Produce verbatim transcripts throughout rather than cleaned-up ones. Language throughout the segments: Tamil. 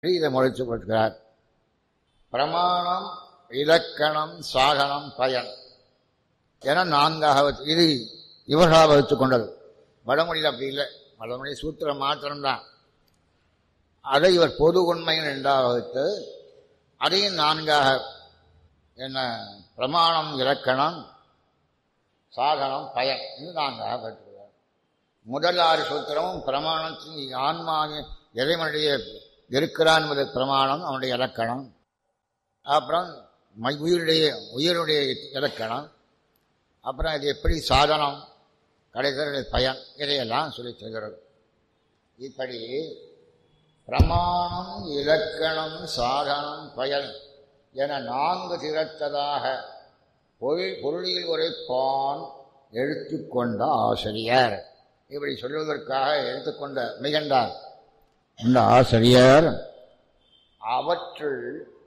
இதை முடித்து கொடுக்கிறார். பிரமாணம், இலக்கணம், சாதனம், பயன் என நான்காக இது இவர்களாக வகுத்துக் கொண்டது. வடமொழியில் அப்படி இல்லை. வடமொழி சூத்திரம் மாத்திரம்தான். அதை இவர் பொது உண்மையின் இரண்டாக வகுத்து அதையும் நான்காக என்ன பிரமாணம், இலக்கணம், சாதனம், பயன் இது நான்காக வகுத்துக்கிறார். முதல் ஆறு சூத்திரமும் பிரமாணத்தின் ஆன்மாவின் இறைவனுடைய இருக்கிறான் என்பது பிரமாணம், அவனுடைய இலக்கணம். அப்புறம் உயிருடைய உயிருடைய இலக்கணம், அப்புறம் இது எப்படி சாதனம், கடைசியில் பயன், இதையெல்லாம் சொல்லி சொல்கிறது. இப்படி பிரமாணம், இலக்கணம், சாதனம், பயன் என நான்கு திறத்ததாக பொருள் பொருளில் உரைப்பான் எடுத்துக்கொண்ட ஆசிரியர். இப்படி சொல்வதற்காக எடுத்துக்கொண்ட மிகண்டார் இந்த ஆசிரியர் அவற்றுள்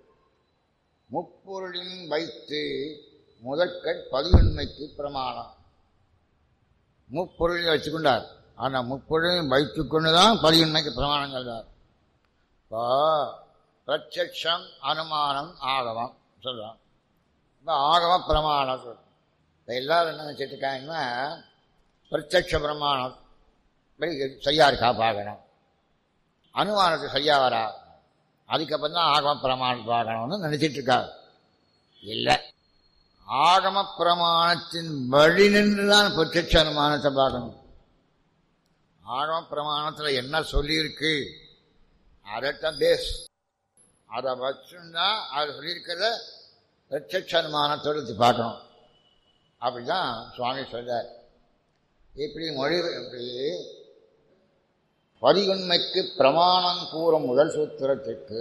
முப்பொருளின் வைத்து முதற்கண் பதிவுண்மைக்கு பிரமாணம். முப்பொருளில் வச்சுக்கொண்டார். ஆனால் முப்பொருளையும் வைத்துக் கொண்டுதான் பதிவுண்மைக்கு பிரமாணம் சொல்றார். இப்போ பிரத்யக்ஷம், அனுமானம், ஆகமம் சொல்றான். இப்போ ஆகம பிரமாணம் சொல்றோம். இப்போ எல்லாரும் என்ன நினைச்சிட்டு இருக்காங்கன்னா பிரத்யக்ஷ பிரமாணம் சரியா இருக்கா பார்க்கணும், அனுமானத்துக்கு சரியா வரா, அதுக்கப்புறம் தான் ஆகம பிரமாணம் பார்க்கணும்னு நினைச்சிட்டு இருக்காரு. இல்லை, ஆகம பிரமாணத்தின் வழி நின்றுதான் பிரத்யட்ச அனுமானத்தை பார்க்கணும். ஆகம பிரமாணத்தில் என்ன சொல்லியிருக்கு அதைத்தான் பேஸ், அதை வச்சுன்னா அதை சொல்லியிருக்கிறத பிரத்யட்ச அனுமானத்தோடு பார்க்கணும். அப்படிதான் சுவாமி சொல்றார். இப்படி மொழி இப்படி பதிவுண்மைக்கு பிரமாணம் கூறும் முதல் சூத்திரத்திற்கு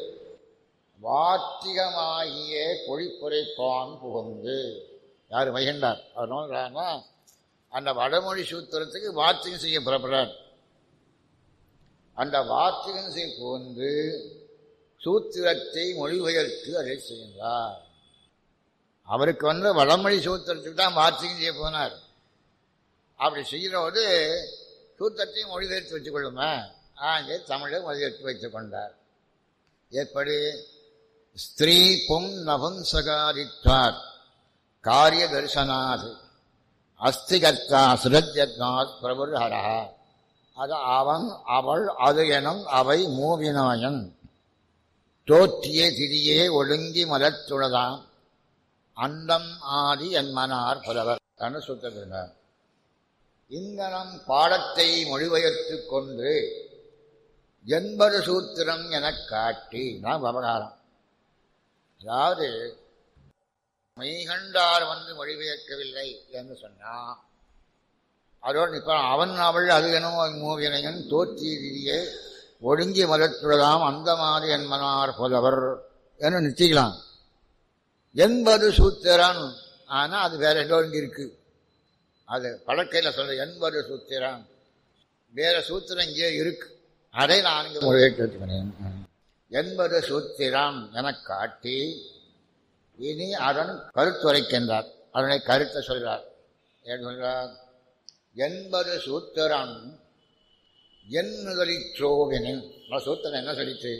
வாத்திகமாகிய பொழிப்புரைப்பான் புகுந்து யார் வைகண்டார் அவர் நோக்கிறாங்கன்னா அந்த வடமொழி சூத்திரத்துக்கு வாத்திகம் செய்ய புறப்படுறார். அந்த வாத்திகம் செய்ய புகுந்து சூத்திரத்தை மொழிபெயர்த்து அதை செய்கின்றார். அவருக்கு வந்து வடமொழி சூத்திரத்துக்கு தான் வாத்திகம் செய்ய போனார். அப்படி செய்கிறபோது சூத்திரத்தையும் மொழிபெயர்த்து வச்சுக் கொள்ளுமே, அங்கே தமிழை மொழிபெயர்த்து வைத்துக் கொண்டார். எப்படி ஸ்திரீ பும் நபும்சகாரித்வார் காரிய தரிசனாத் அஸ்திகர்த்தா சுரஜத்னாத் பிரபுர் ஹரஹா. அது அவன், அவள், அது எனும் அவை மூவினாயன் தோற்றிய திரியே ஒழுங்கி மலத்துளதாம் அண்டம் ஆதி என்மனார் புலவர் என்று சுத்தத்தினார். இங்கனம் பாடத்தை மொழிபெயர்த்து கொண்டு எண்பது சூத்திரம் எனக் காட்டி நான் விவகாரம். அதாவது மெய்கண்டார் வந்து மொழிபெயர்க்கவில்லை என்று சொன்னான். அதோடு இப்ப அவன், அவள், அது எனும் மூவினையன் தோற்றியே ஒழுங்கி மலத்துள்ளதாம் அந்த மாதிரி என்மனார் புலவர் என்று நிச்சயிக்கலாம். எண்பது சூத்திரம் ஆனா அது வேற எங்கோ இருக்கு. அது பழக்கையில் சொல்ற எண்பது சூத்திரம் வேற சூத்திரம் இங்கே இருக்கு. அதை நான் இங்கே மொழிபெயர்க்கிறேன். எண்பது சூத்திரம் என காட்டி இனி அதன் கருத்துரைக்கின்றார். அதனை கருத்தை சொல்றார். சொல்றார் எண்பது சூத்திரம் என் முதலிற்றோவினின் சூத்திரம் என்ன சொல்லிச்சு,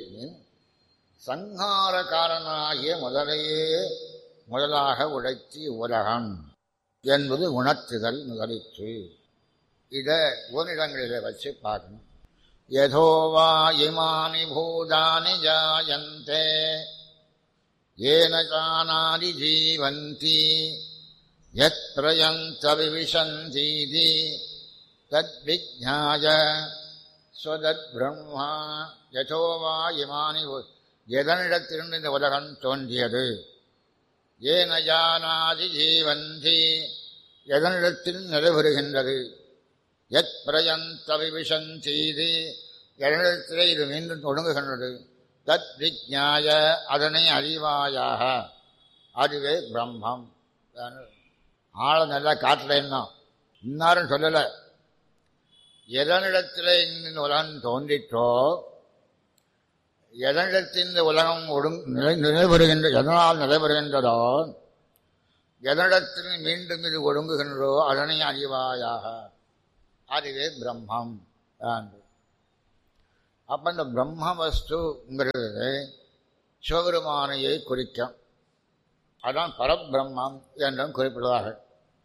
சங்காரக்காரனாகிய முதலையே முதலாக உடைச்சி உலகம் என்பது உணர்த்துதல் முதலிற்று. இதை ஓரிடங்களிலே வச்சு பார்க்கணும். யதோவா இமானி பூதானி ஜாயந்தே ஏன ஜானாதி ஜீவந்தி யத் பிரயந்த விவிஷந்தீதி தத் விஜ்ஞாய ஸ்வதத் பிரம்மா. யதோவா இமானி, எதனிடத்திலிருந்து இந்த உலகம் தோன்றியது, ஏன ஜானாதி ஜீவந்தி, எதனிடத்தில் நிறைவேறுகின்றது, யத் பிரயந்த விவிஷந்தீதி, எதனிடத்திலே இது மீண்டும் ஒடுங்குகின்றது, தத் விஜ்ஞாய, அதனை அறிவாயாக, அதுவே பிரம்மம். ஆழ நல்லா காட்டல, என்ன இன்னாரும் சொல்லல. எதனிடத்திலே இந்த உலகம் தோன்றிற்றோ, எதனிடத்தில் இந்த உலகம் ஒடுங் நிலைபெறுகின்ற எதனால் நிலைபெறுகின்றதோ, எதனிடத்தில் மீண்டும் இது ஒடுங்குகின்றதோ அதனை அறிவாயாக, அதுவே பிரம்மம். அப்ப இந்த பிரம்ம வஸ்துங்கிறது சிவபெருமானையை குறிக்கும். அதான் பரபிரம்மம் என்றும் குறிப்பிடுவார்கள்.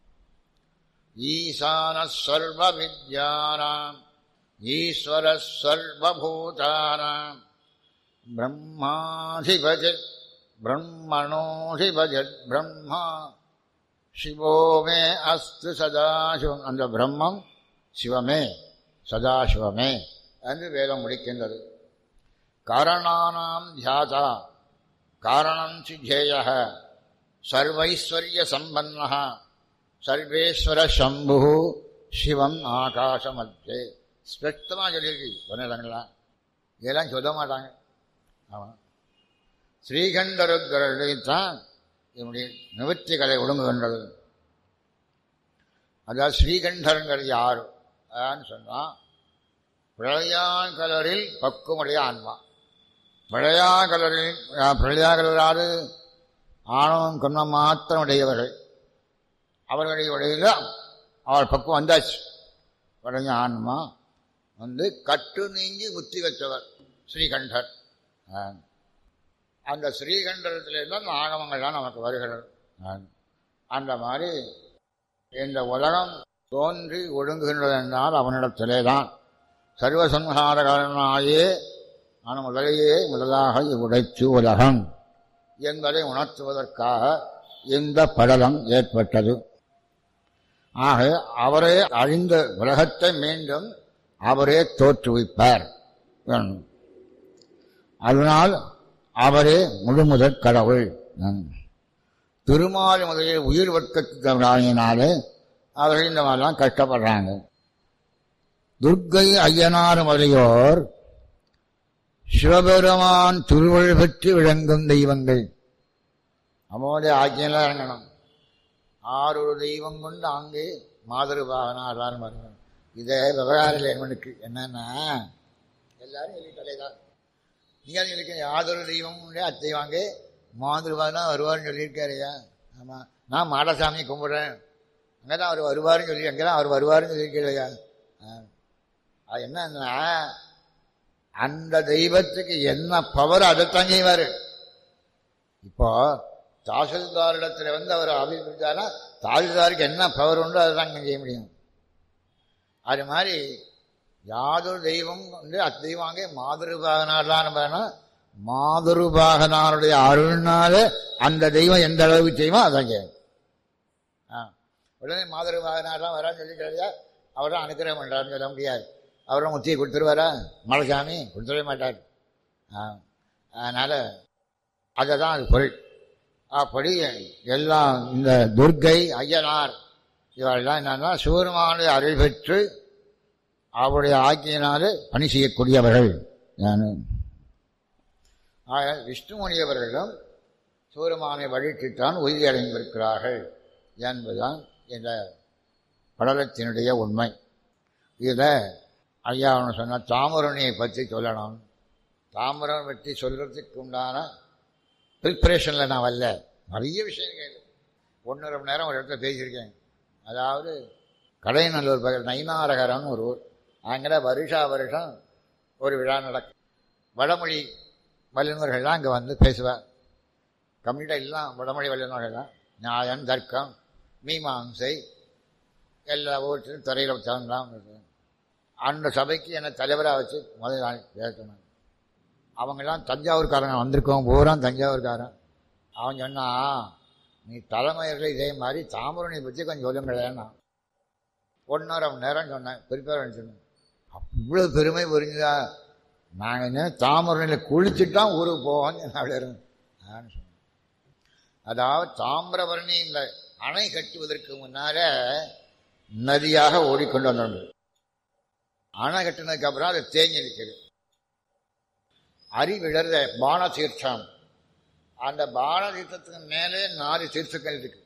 ஈசான சர்வ வித்யானாம் ஈஸ்வர சர்வபூதானாம் பிரம்மாதிபஜத் பிரம்மணோதிபஜத் பிரம்மா சிவோமே அஸ்து சதாசிவம். அந்த பிரம்மம் சிவமே சதாசிவமே என்று வேதம் முடிக்கின்றது. காரணானாம் தியாதா காரணம் சித்தேய சர்வைஸ்வர்ய சம்பன்னः சர்வேஸ்வர சம்பு சிவம் ஆகாசமத்தே. ஸ்பஷ்டமாக சொல்லியிருக்கு. சொன்னீங்களா? இதெல்லாம் சொல்ல மாட்டாங்க. ஆமாம், ஸ்ரீகண்டருத்தான் என்னுடைய நிவர்த்திகளை ஒடுங்குகின்றது. அதாவது ஸ்ரீகண்டருங்கிறது யாரு சொன்னால் பிரளயாகலரில் பக்குவமுடைய ஆன்மா. பிரளயாகலரில் பிரளயாகலராது ஆணவம் கண்ணம் மாத்திரம் உடையவர்கள். அவர்களுடைய உடையில அவர் பக்குவம் வந்தாச்சு. உடைய ஆன்மா வந்து கட்டு நீங்கி முத்தி வச்சவர் ஸ்ரீகண்டர். அந்த ஸ்ரீகண்டத்திலிருந்து அந்த ஆகமங்கள்லாம் நமக்கு வருகிறது. அந்த மாதிரி இந்த உலகம் தோன்றி ஒடுங்குகின்றது என்றால் அவனிடத்திலே தான். சர்வசம்ஹாரகாரனாயே நான் முதலையே முதலாக உடைச்சு உலகம் என்பதை உணர்த்துவதற்காக இந்த படலம் ஏற்பட்டது. ஆக அவரே அழிந்த உலகத்தை மீண்டும் அவரே தோற்றுவிப்பார். அதனால் அவரே முழுமுதற் கடவுள். திருமால் முதலில் உயிர் வர்க்கத்தினாலே அவர்கள் இந்த மாதிரிலாம் கஷ்டப்படுறாங்க. துர்க்கை ஐயனார் முதலியோர் சிவபெருமான் திருவள் பெற்று விளங்கும் தெய்வங்கள். அவனுடைய ஆக்கியெல்லாம் இறங்கணும். ஆறு தெய்வம் கொண்டு அங்கே மாதிருபாகனார் வரணும். இதே விவகாரம் எவனுக்கு என்னன்னா எல்லாரும் சொல்லிட்டலைதான். நீங்க சொல்லிக்க யாதொரு தெய்வம் அத்தெய்வாங்க மாதிருபாகனா வருவார்னு சொல்லியிருக்காருயா. ஆமா, நான் மாடசாமி கும்பிடுறேன், அங்கதான் அவர் வருவாருன்னு சொல்லி அங்கதான் அவர் வருவாருன்னு சொல்லியிருக்கலையா. அது என்னன்னா அந்த தெய்வத்துக்கு என்ன பவர் அதைத்தான் செய்வாரு. இப்போ தாசில்தாரிடத்துல வந்து அவர் அபிப்பிட்டாரா தாசில்தாருக்கு என்ன பவர் உண்டோ அதை தான் செய்ய முடியும். அது மாதிரி யாதொரு தெய்வம் வந்து அத்தெய்வாங்க மாதிருபாகனார்தான் வேணும். மாதிருபாகனாருடைய அருள்னால அந்த தெய்வம் எந்த அளவுக்கு செய்வோம் அதான் செய்யும். ஆ உடனே மாதிருபாகனார்லாம் வரான்னு சொல்லிக்கிறதா அவர் தான் அனுக்கிரகம் பண்ணுறாருன்னு சொல்ல முடியாது. அவரும் முத்தியை கொடுத்துருவாரா? மலைசாமி கொடுத்துடவே மாட்டார். அதனால் அதை தான் அது பொருள். அப்படி எல்லாம் இந்த துர்க்கை ஐயனார் இவரெல்லாம் என்னன்னா சிவபெருமானுடைய அருள் பெற்று அவருடைய ஆக்கியினாலே பணி செய்யக்கூடியவர்கள். ஆக விஷ்ணுமணியவர்களும் சிவபெருமானை வழிற்றித்தான் உறுதி அடைந்திருக்கிறார்கள் என்பதுதான் இந்த படலத்தினுடைய உண்மை. இதில் ஐயா அவனு சொன்ன தாமரணியை பற்றி சொல்லணும். தாமரம் பற்றி சொல்கிறதுக்கு உண்டான ப்ரிப்பரேஷனில் நான் வரல. நிறைய விஷயங்கள் ஒன்றரை மணி நேரம் ஒரு இடத்துல பேசியிருக்கேன். அதாவது கடைநல்லூர் பக்கத்தில் நைனாரகரம்னு ஒரு ஊர். அங்கே வருஷா வருஷம் ஒரு விழா நடக்கும். வடமொழி வல்லுநர்கள்லாம் அங்கே வந்து பேசுவார். கம்ப்ளீட்டாக எல்லாம் வடமொழி வல்லுநர்கள்லாம் நியாயம் தர்க்கம் மீமாம்சை எல்லா ஊற்றிலும் துறையில் தகுந்தான். அந்த சபைக்கு என்னை தலைவராக வச்சு முதல் நாள் பேசணும். அவங்கெல்லாம் தஞ்சாவூர்காரங்க வந்திருக்கோம், பூரா தஞ்சாவூர்காரன். அவன் சொன்னா நீ தலைமையர்கள் இதே மாதிரி தாமரணியை பற்றி கொஞ்சம் சொல்லுங்களேன்னா ஒன்றரை மணி நேரம் சொன்னேன். ப்ரிப்பேர் சொன்னேன். இவ்வளோ பெருமை புரிஞ்சுதா? நாங்கள் என்ன தாமரணியில் குளிச்சுட்டான் ஊருக்கு போவோம்னு சொன்னேன். அதாவது தாமிரபரணி இந்த அணை கட்டுவதற்கு முன்னால நதியாக ஓடிக்கொண்டு வந்தோம். அணை கட்டினதுக்கு அப்புறம் அது தேங்கி நிற்குது. அறிவிழற பான தீர்த்தம். அந்த பான தீர்த்தத்துக்கு மேலே நாலு தீர்த்தங்கள் இருக்கு.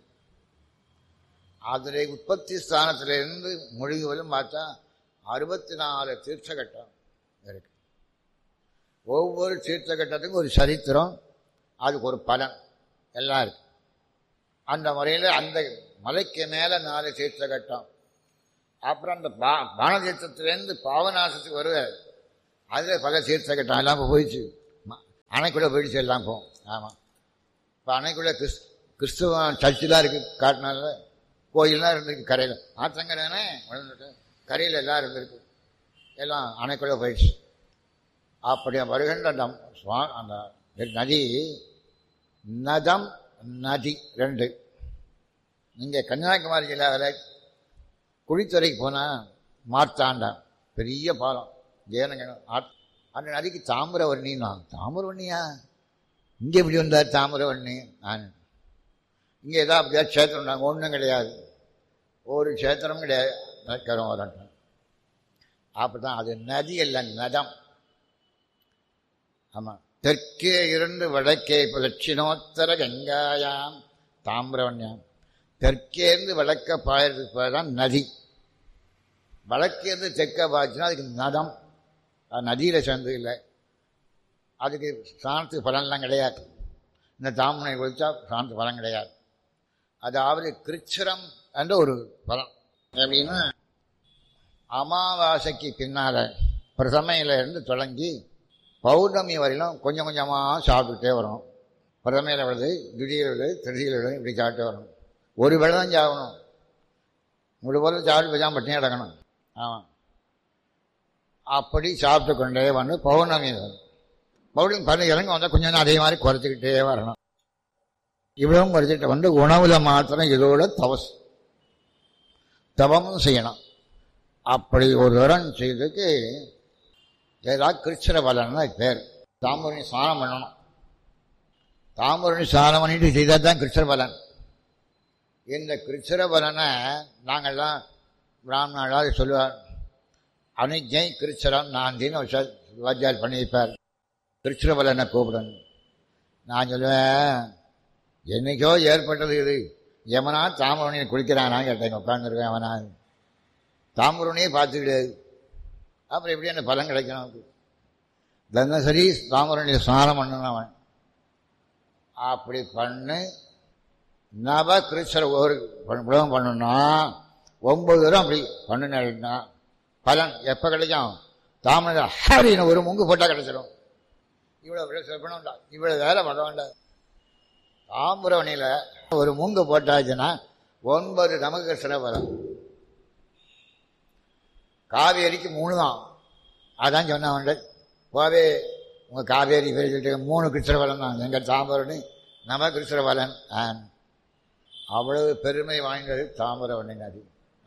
அதில் உற்பத்தி ஸ்தானத்திலிருந்து முடிவுகளும் பார்த்தா அறுபத்தி நாலு தீர்த்த கட்டம் இருக்கு. ஒவ்வொரு தீர்த்த கட்டத்துக்கும் ஒரு சரித்திரம், அதுக்கு ஒரு பலன் எல்லாம் இருக்கு. அந்த முறையில் அந்த மலைக்கு மேலே நாலு தீர்த்த கட்டம். அப்புறம் அந்த பா பானதீர்த்தத்திலேருந்து பாவநாசத்துக்கு வருவார். அதில் பல தீர்த்த கட்டம் எல்லாம் இப்போ போயிடுச்சு. அணைக்குள்ளே போயிடுச்சு எல்லாம் போகும். ஆமாம், இப்போ அணைக்குள்ளே கிறிஸ் கிறிஸ்துவ சர்ச்செலாம் இருக்குது. காட்டினால கோயிலெலாம் இருந்திருக்கு. கரையில் ஆற்றங்கரைனே வளர்ந்துட்டு கரையில் எல்லாம் இருந்திருக்கு. எல்லாம் அணைக்குள்ளே போயிடுச்சு. அப்படி வருகின்ற அந்த சுவா அந்த நதி நதம் நதி ரெண்டு. நீங்கள் கன்னியாகுமரி ஜில்லாவில் குழித்துறைக்கு போனால் மார்த்தாண்டம் பெரிய பாலம் ஏனுங்க. அந்த நதிக்கு தாமிரவர்ணின்னா தாமிரவர்ணியா இங்கே எப்படி வந்தார் தாமிரவர்ணி? நான் இங்கே ஏதாவது அப்படியா க்ஷேத்திரம் நாங்கள் ஒன்றும் கிடையாது, ஒரு க்ஷேத்திரம் கிடையாது. நக்கரம் வரட்டும் அப்படி தான் அது நதி இல்லை, நதம். ஆமாம், தெற்கே இருந்து வடக்கே இப்போ தட்சிணோத்தர கங்காயாம் தாமிரவண்யாம். தெற்கேருந்து வடக்க பாயறதுக்கு தான் நதி. வடக்கேருந்து தெற்க பாய்ச்சுன்னா அதுக்கு நதம். அது நதியில் சேர்ந்து இல்லை. அதுக்கு சாணத்துக்கு பலன்லாம் கிடையாது. இந்த தாமரை ஒழிச்சா சாணத்துக்கு பலன் கிடையாது. அதாவது கிருச்சிரம் என்ற ஒரு பலம் எப்படின்னா, அமாவாசைக்கு பின்னால் பிரதமையில இருந்து தொடங்கி பௌர்ணமி வரையிலும் கொஞ்சம் கொஞ்சமாக சாப்பிட்டுட்டே வரும். பிரதமையில் விழுது, திடீர் விழுது, திருதியில் விழுது, இப்படி சாப்பிட்டு வரணும். ஒரு வேளை தான் சாகணும். முழு பொருள் சாப்பிட்டு போய் தான் பட்டினி கிடக்கணும். ஆமாம், அப்படி சாப்பிட்டு கொண்டே வந்து பௌர்ணமி வரும். பௌர்ணமி பண்ணி இறங்க வந்தால் கொஞ்சம் அதே மாதிரி குறைச்சிக்கிட்டே வரணும். இவ்வளவும் குறைச்சிட்டு வந்து உணவுல மாத்திரம் இதோட தவஸ் தவமும் செய்யணும். அப்படி ஒரு தரம் செய்ததுக்கு ஏதாவது கிருச்சிர பலன்னா பேர். தாம்பூரணி ஸ்நானம் பண்ணணும். தாம்பூரணி ஸ்நானம் பண்ணிட்டு செய்தால் தான் கிருச்சிர பலன். இந்த கிருச்சிர பலனை நாங்கள்லாம் பிராமணாளாவது சொல்லுவார். அனுஜை கிருச்சிரம் நாந்தின்னு ஒரு வாத்தியார் பண்ணி வைப்பார். கிருச்சிர பலனை கூப்பிடணும். நான் சொல்லுவேன், என்னைக்கோ ஏற்பட்டது இது. எவனா தாம்பூரணியை குளிக்கிறானா கேட்டேன். உட்காந்துருக்கேன். அவனா தாம்பூரணியே பார்த்து கிடையாது. அப்புறம் எப்படி அந்த பலன் கிடைக்கணும்? தினசரி தாம்பூரணியை ஸ்நானம் பண்ணணும் அவன். அப்படி பண்ணு நவ கிருஷ்ண ஒரு உலகம் பண்ணணும்னா ஒன்பது தூரம் அப்படி பண்ணுனா பலன் எப்போ கிடைக்கும்? தாமரை ஹரின்னு ஒரு முங்கு போட்டால் கிடைச்சிடும். இவ்வளோ விட பண்ண வேண்டாம், இவ்வளோ வேலை பண்ண வேண்டாம். தாம்பூரணியில் ஒரு மூங்கு போட்டாச்சுன்னா ஒன்பது நமக்கு சிறப்பலம். காவேரிக்கு மூணு தான். அதான் சொன்ன போவே உங்கள் காவேரி பேசிட்டு மூணு கிருஷ்ணபலன் தான். எங்கள் தாம்பூரணி நம கிருஷ்ணபலன். அவ்வளவு பெருமை வாய்ந்தது தாமிரவர்ணி நதி.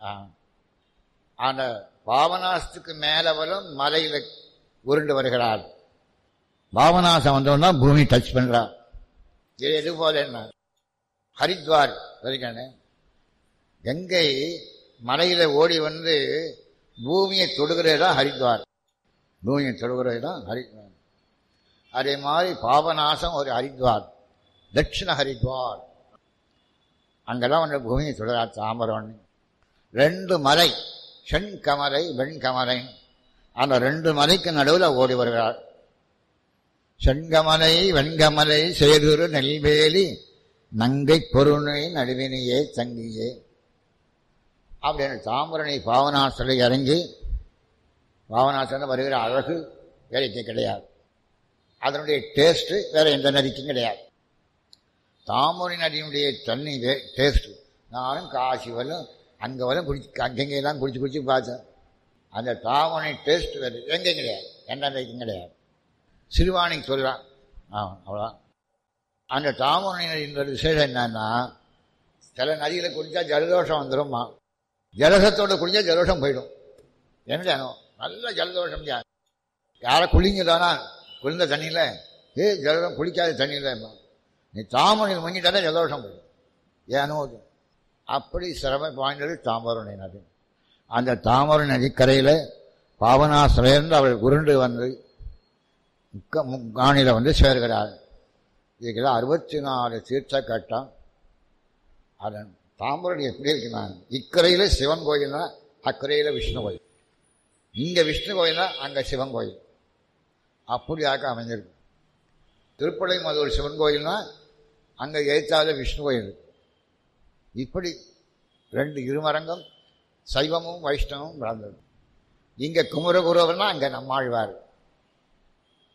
அந்த பாவநாசத்துக்கு மேலவரும் மலையில் உருண்டு வருகிறார். பாவநாசம் வந்தோன்னா பூமி டச் பண்றார். இது எது போல என்ன ஹரித்வார் வரைக்கானே கங்கை மலையில ஓடி வந்து பூமியை தொடுகிறதான் ஹரித்வார். பூமியை தொடுகிறதான் ஹரித்வார். அதே மாதிரி பாபநாசம் ஒரு ஹரித்வார், தட்சிண ஹரித்வார். அங்கெல்லாம் வந்து பூமியை தொடுகிறார் தாமிரவர்ணி. ரெண்டு மலை, செண்கமலை வெண்கமலை, அந்த ரெண்டு மலைக்கு நடுவில் ஓடி வருகிறார். செண்கமலை வெண்கமலை சேதுரு நெல்வேலி நங்கை பொருணை நடுவினையே தங்கியே அப்படின்னு தாமிரணி பாவநாசத்தில் இறங்கி பாவநாசத்தில் வருகிற அழகு வேலைக்கு கிடையாது. அதனுடைய டேஸ்ட்டு வேற எந்த நதிக்கும் கிடையாது. தாமிரணி நதியினுடைய தண்ணி டேஸ்ட்டு நானும் காசி வரலும் அங்கே வரலும் குடிச்சு அங்கெங்கெல்லாம் குடிச்சு குடிச்சு பார்த்தேன். அந்த தாமிரணி டேஸ்ட் வேறு எங்கேயும் கிடையாது, எந்த நதிக்கும் கிடையாது. சிறுவாணிக்கு சொல்லலாம். ஆமாம், அவ்வளோதான். அந்த தாமிரணி நதியின் விசேஷம் என்னன்னா, சில நதியில் குடித்தா ஜலதோஷம் வந்துடும்மா. ஜலசத்தோடு குடித்தா ஜலதோஷம் போயிடும். என்ன நல்ல ஜலதோஷம் யார் யாரை குளிங்கதானா குளிர்ந்த தண்ணியில் ஏ ஜலதம் குளிக்காத தண்ணியில் நீ தாமிரணி முங்கிட்டாலே ஜலதோஷம் போயிடும். ஏனோ அப்படி சிரமம் வாய்ந்தது தாமிரணி நதி. அந்த தாமிரணி நதிக்கரையில் பாவனாசிலேருந்து அவள் உருண்டு வந்து முக்காணில வந்து சேர்கிறார். இதுக்கெல்லாம் அறுபத்தி நாலு தீர்த்த கட்டம். அதன் தாமிரணி எப்படி இருக்குன்னா, இக்கரையில் சிவன் கோயில்னா அக்கரையில் விஷ்ணு கோயில், இங்கே விஷ்ணு கோயில்னா அங்கே சிவன் கோயில், அப்படியாக அமைஞ்சிருக்கு. திருப்பலை மதுரை சிவன் கோயில்னா அங்கே எழுத்தாத விஷ்ணு கோயில். இப்படி ரெண்டு இருமரங்கம் சைவமும் வைஷ்ணவமும் வளர்ந்தது. இங்கே குமரகுருவர்னா அங்கே நம்மாழ்வார்,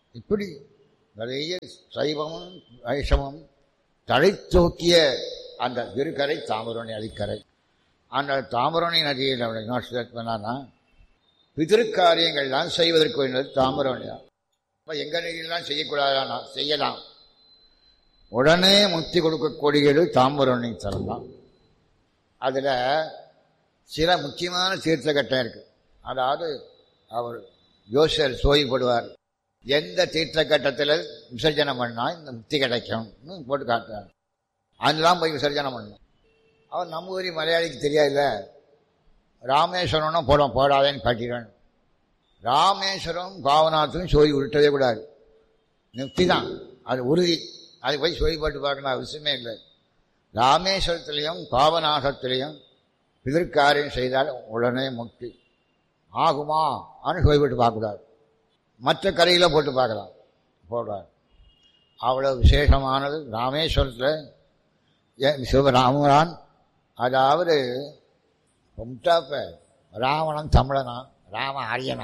இப்படி நிறைய சைவமும் வைஷவமும் தழைத்தோக்கிய அந்த திருக்கரை தாமிரபரணி நதிக்கரை. அந்த தாமிரபரணி நதியில் பண்ணான்னா பிதிருக்காரியங்கள்லாம் செய்வதற்கு வேண்டியது தாமிரபரணி தான். இப்போ எங்கள் நதியெல்லாம் செய்யக்கூடாதானா? செய்யலாம். உடனே முக்தி கொடுக்கக்கூடியது தாமிரபரணி தரலாம். அதில் சில முக்கியமான தீர்த்த கட்டம் இருக்கு. அதாவது அவர் யோசர் சோய்படுவார், எந்த தீர்த்த கட்டத்தில் விசர்ஜனம் பண்ணால் இந்த முக்தி கிடைக்கும்னு போட்டு காட்டுறார். அதெல்லாம் போய் விசர்ஜனம் பண்ணணும். அவர் நம்ம ஊரி மலையாளிக்கு தெரியாதுல்ல, ராமேஸ்வரம்னா போட போடாதேன்னு காட்டிடுவேன். ராமேஸ்வரம் பாவநாத்துக்கும் சோய் உருட்டவே கூடாது, முக்தி தான் அது உறுதி. அது போய் சோய் போட்டு பார்க்கணும் அவசியமே இல்லை. ராமேஸ்வரத்திலையும் பாவநாசத்திலையும் பிதற்காரியம் செய்தால் உடனே முக்தி ஆகுமா அப்படின்னு சோய் போட்டு பார்க்கக்கூடாது. மற்ற கரையில் போட்டு பார்க்கலாம், போடுறார். அவ்வளோ விசேஷமானது ராமேஸ்வரத்தில் சிவராமரான். அதாவது முட்டாப்ப ராவணன் தமிழனா, ராம ஆரியனா.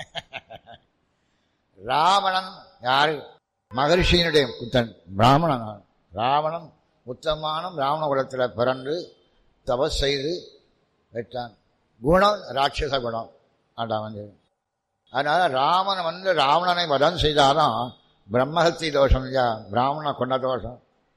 ராவணன் யாரு? மகரிஷியினுடைய புத்தன் பிராமணன். ராவணன் உத்தமான பிராமண குலத்தில் பிறந்து தபஸ் செய்து வெட்டான். குணம் ராட்சச குணம் அதான் வந்து. அதனால ராமன் வந்து ராவணனை வதம் செய்தாலும் பிரம்மஹத்தி தோஷம் இல்லையா, பிராமணனை கொண்ட தோஷம்.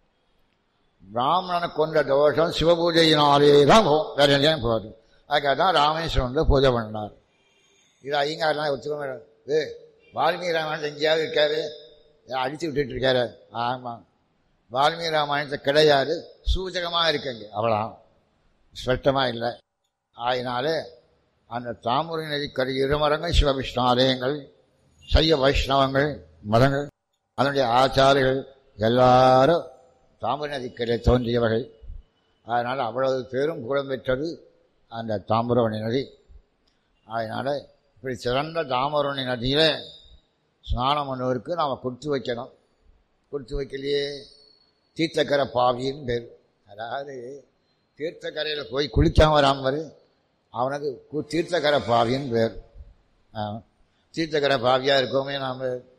பிராமணனை கொண்ட தோஷம் சிவபூஜையினாலே தான் போகும், வேற எங்கேயும் போகுது. அதுக்காக தான் ராமேஸ்வரம் வந்து பூஜை பண்ணார். இது ஐயங்காரெலாம் ஒத்துக்கவே ஏ வால்மீகி ராமாயணத்தை எங்கேயாவது இருக்காரு, அடித்து விட்டுட்டு இருக்காரு. ஆமாம், வால்மீகி ராமாயணத்தை கிடையாது, சூச்சகமாக இருக்குங்க, அவ்வளோ ஸ்பஷ்டமாக இல்லை. ஆயினாலே அந்த தாமிரபரணி நதிக்கரை இருமரங்கள் சிவவிஷ்ணு ஆலயங்கள், சைவ வைஷ்ணவங்கள் மதங்கள், அதனுடைய ஆச்சாரிகள் எல்லாரும் தாமிரபரணி நதிக்கரை தோன்றியவர்கள். அதனால் அவ்வளவு பேரும் புகழ் பெற்றது அந்த தாமிரபரணி நதி. அதனால் இப்படி சிறந்த தாமிரபரணி நதியில் ஸ்நானம் பண்ணுவதற்கு நாம் கொடுத்து வைக்கணும். கொடுத்து வைக்கலையே தீர்த்தக்கரை பாவின்னு பேர். அதாவது தீர்த்தக்கரையில் போய் குளிக்காமல் வராமல் அவனுக்கு தீர்த்தக்கரை பாவின்னு பேர். தீர்த்தக்கரை பாவியாக இருக்கோமே நாம்.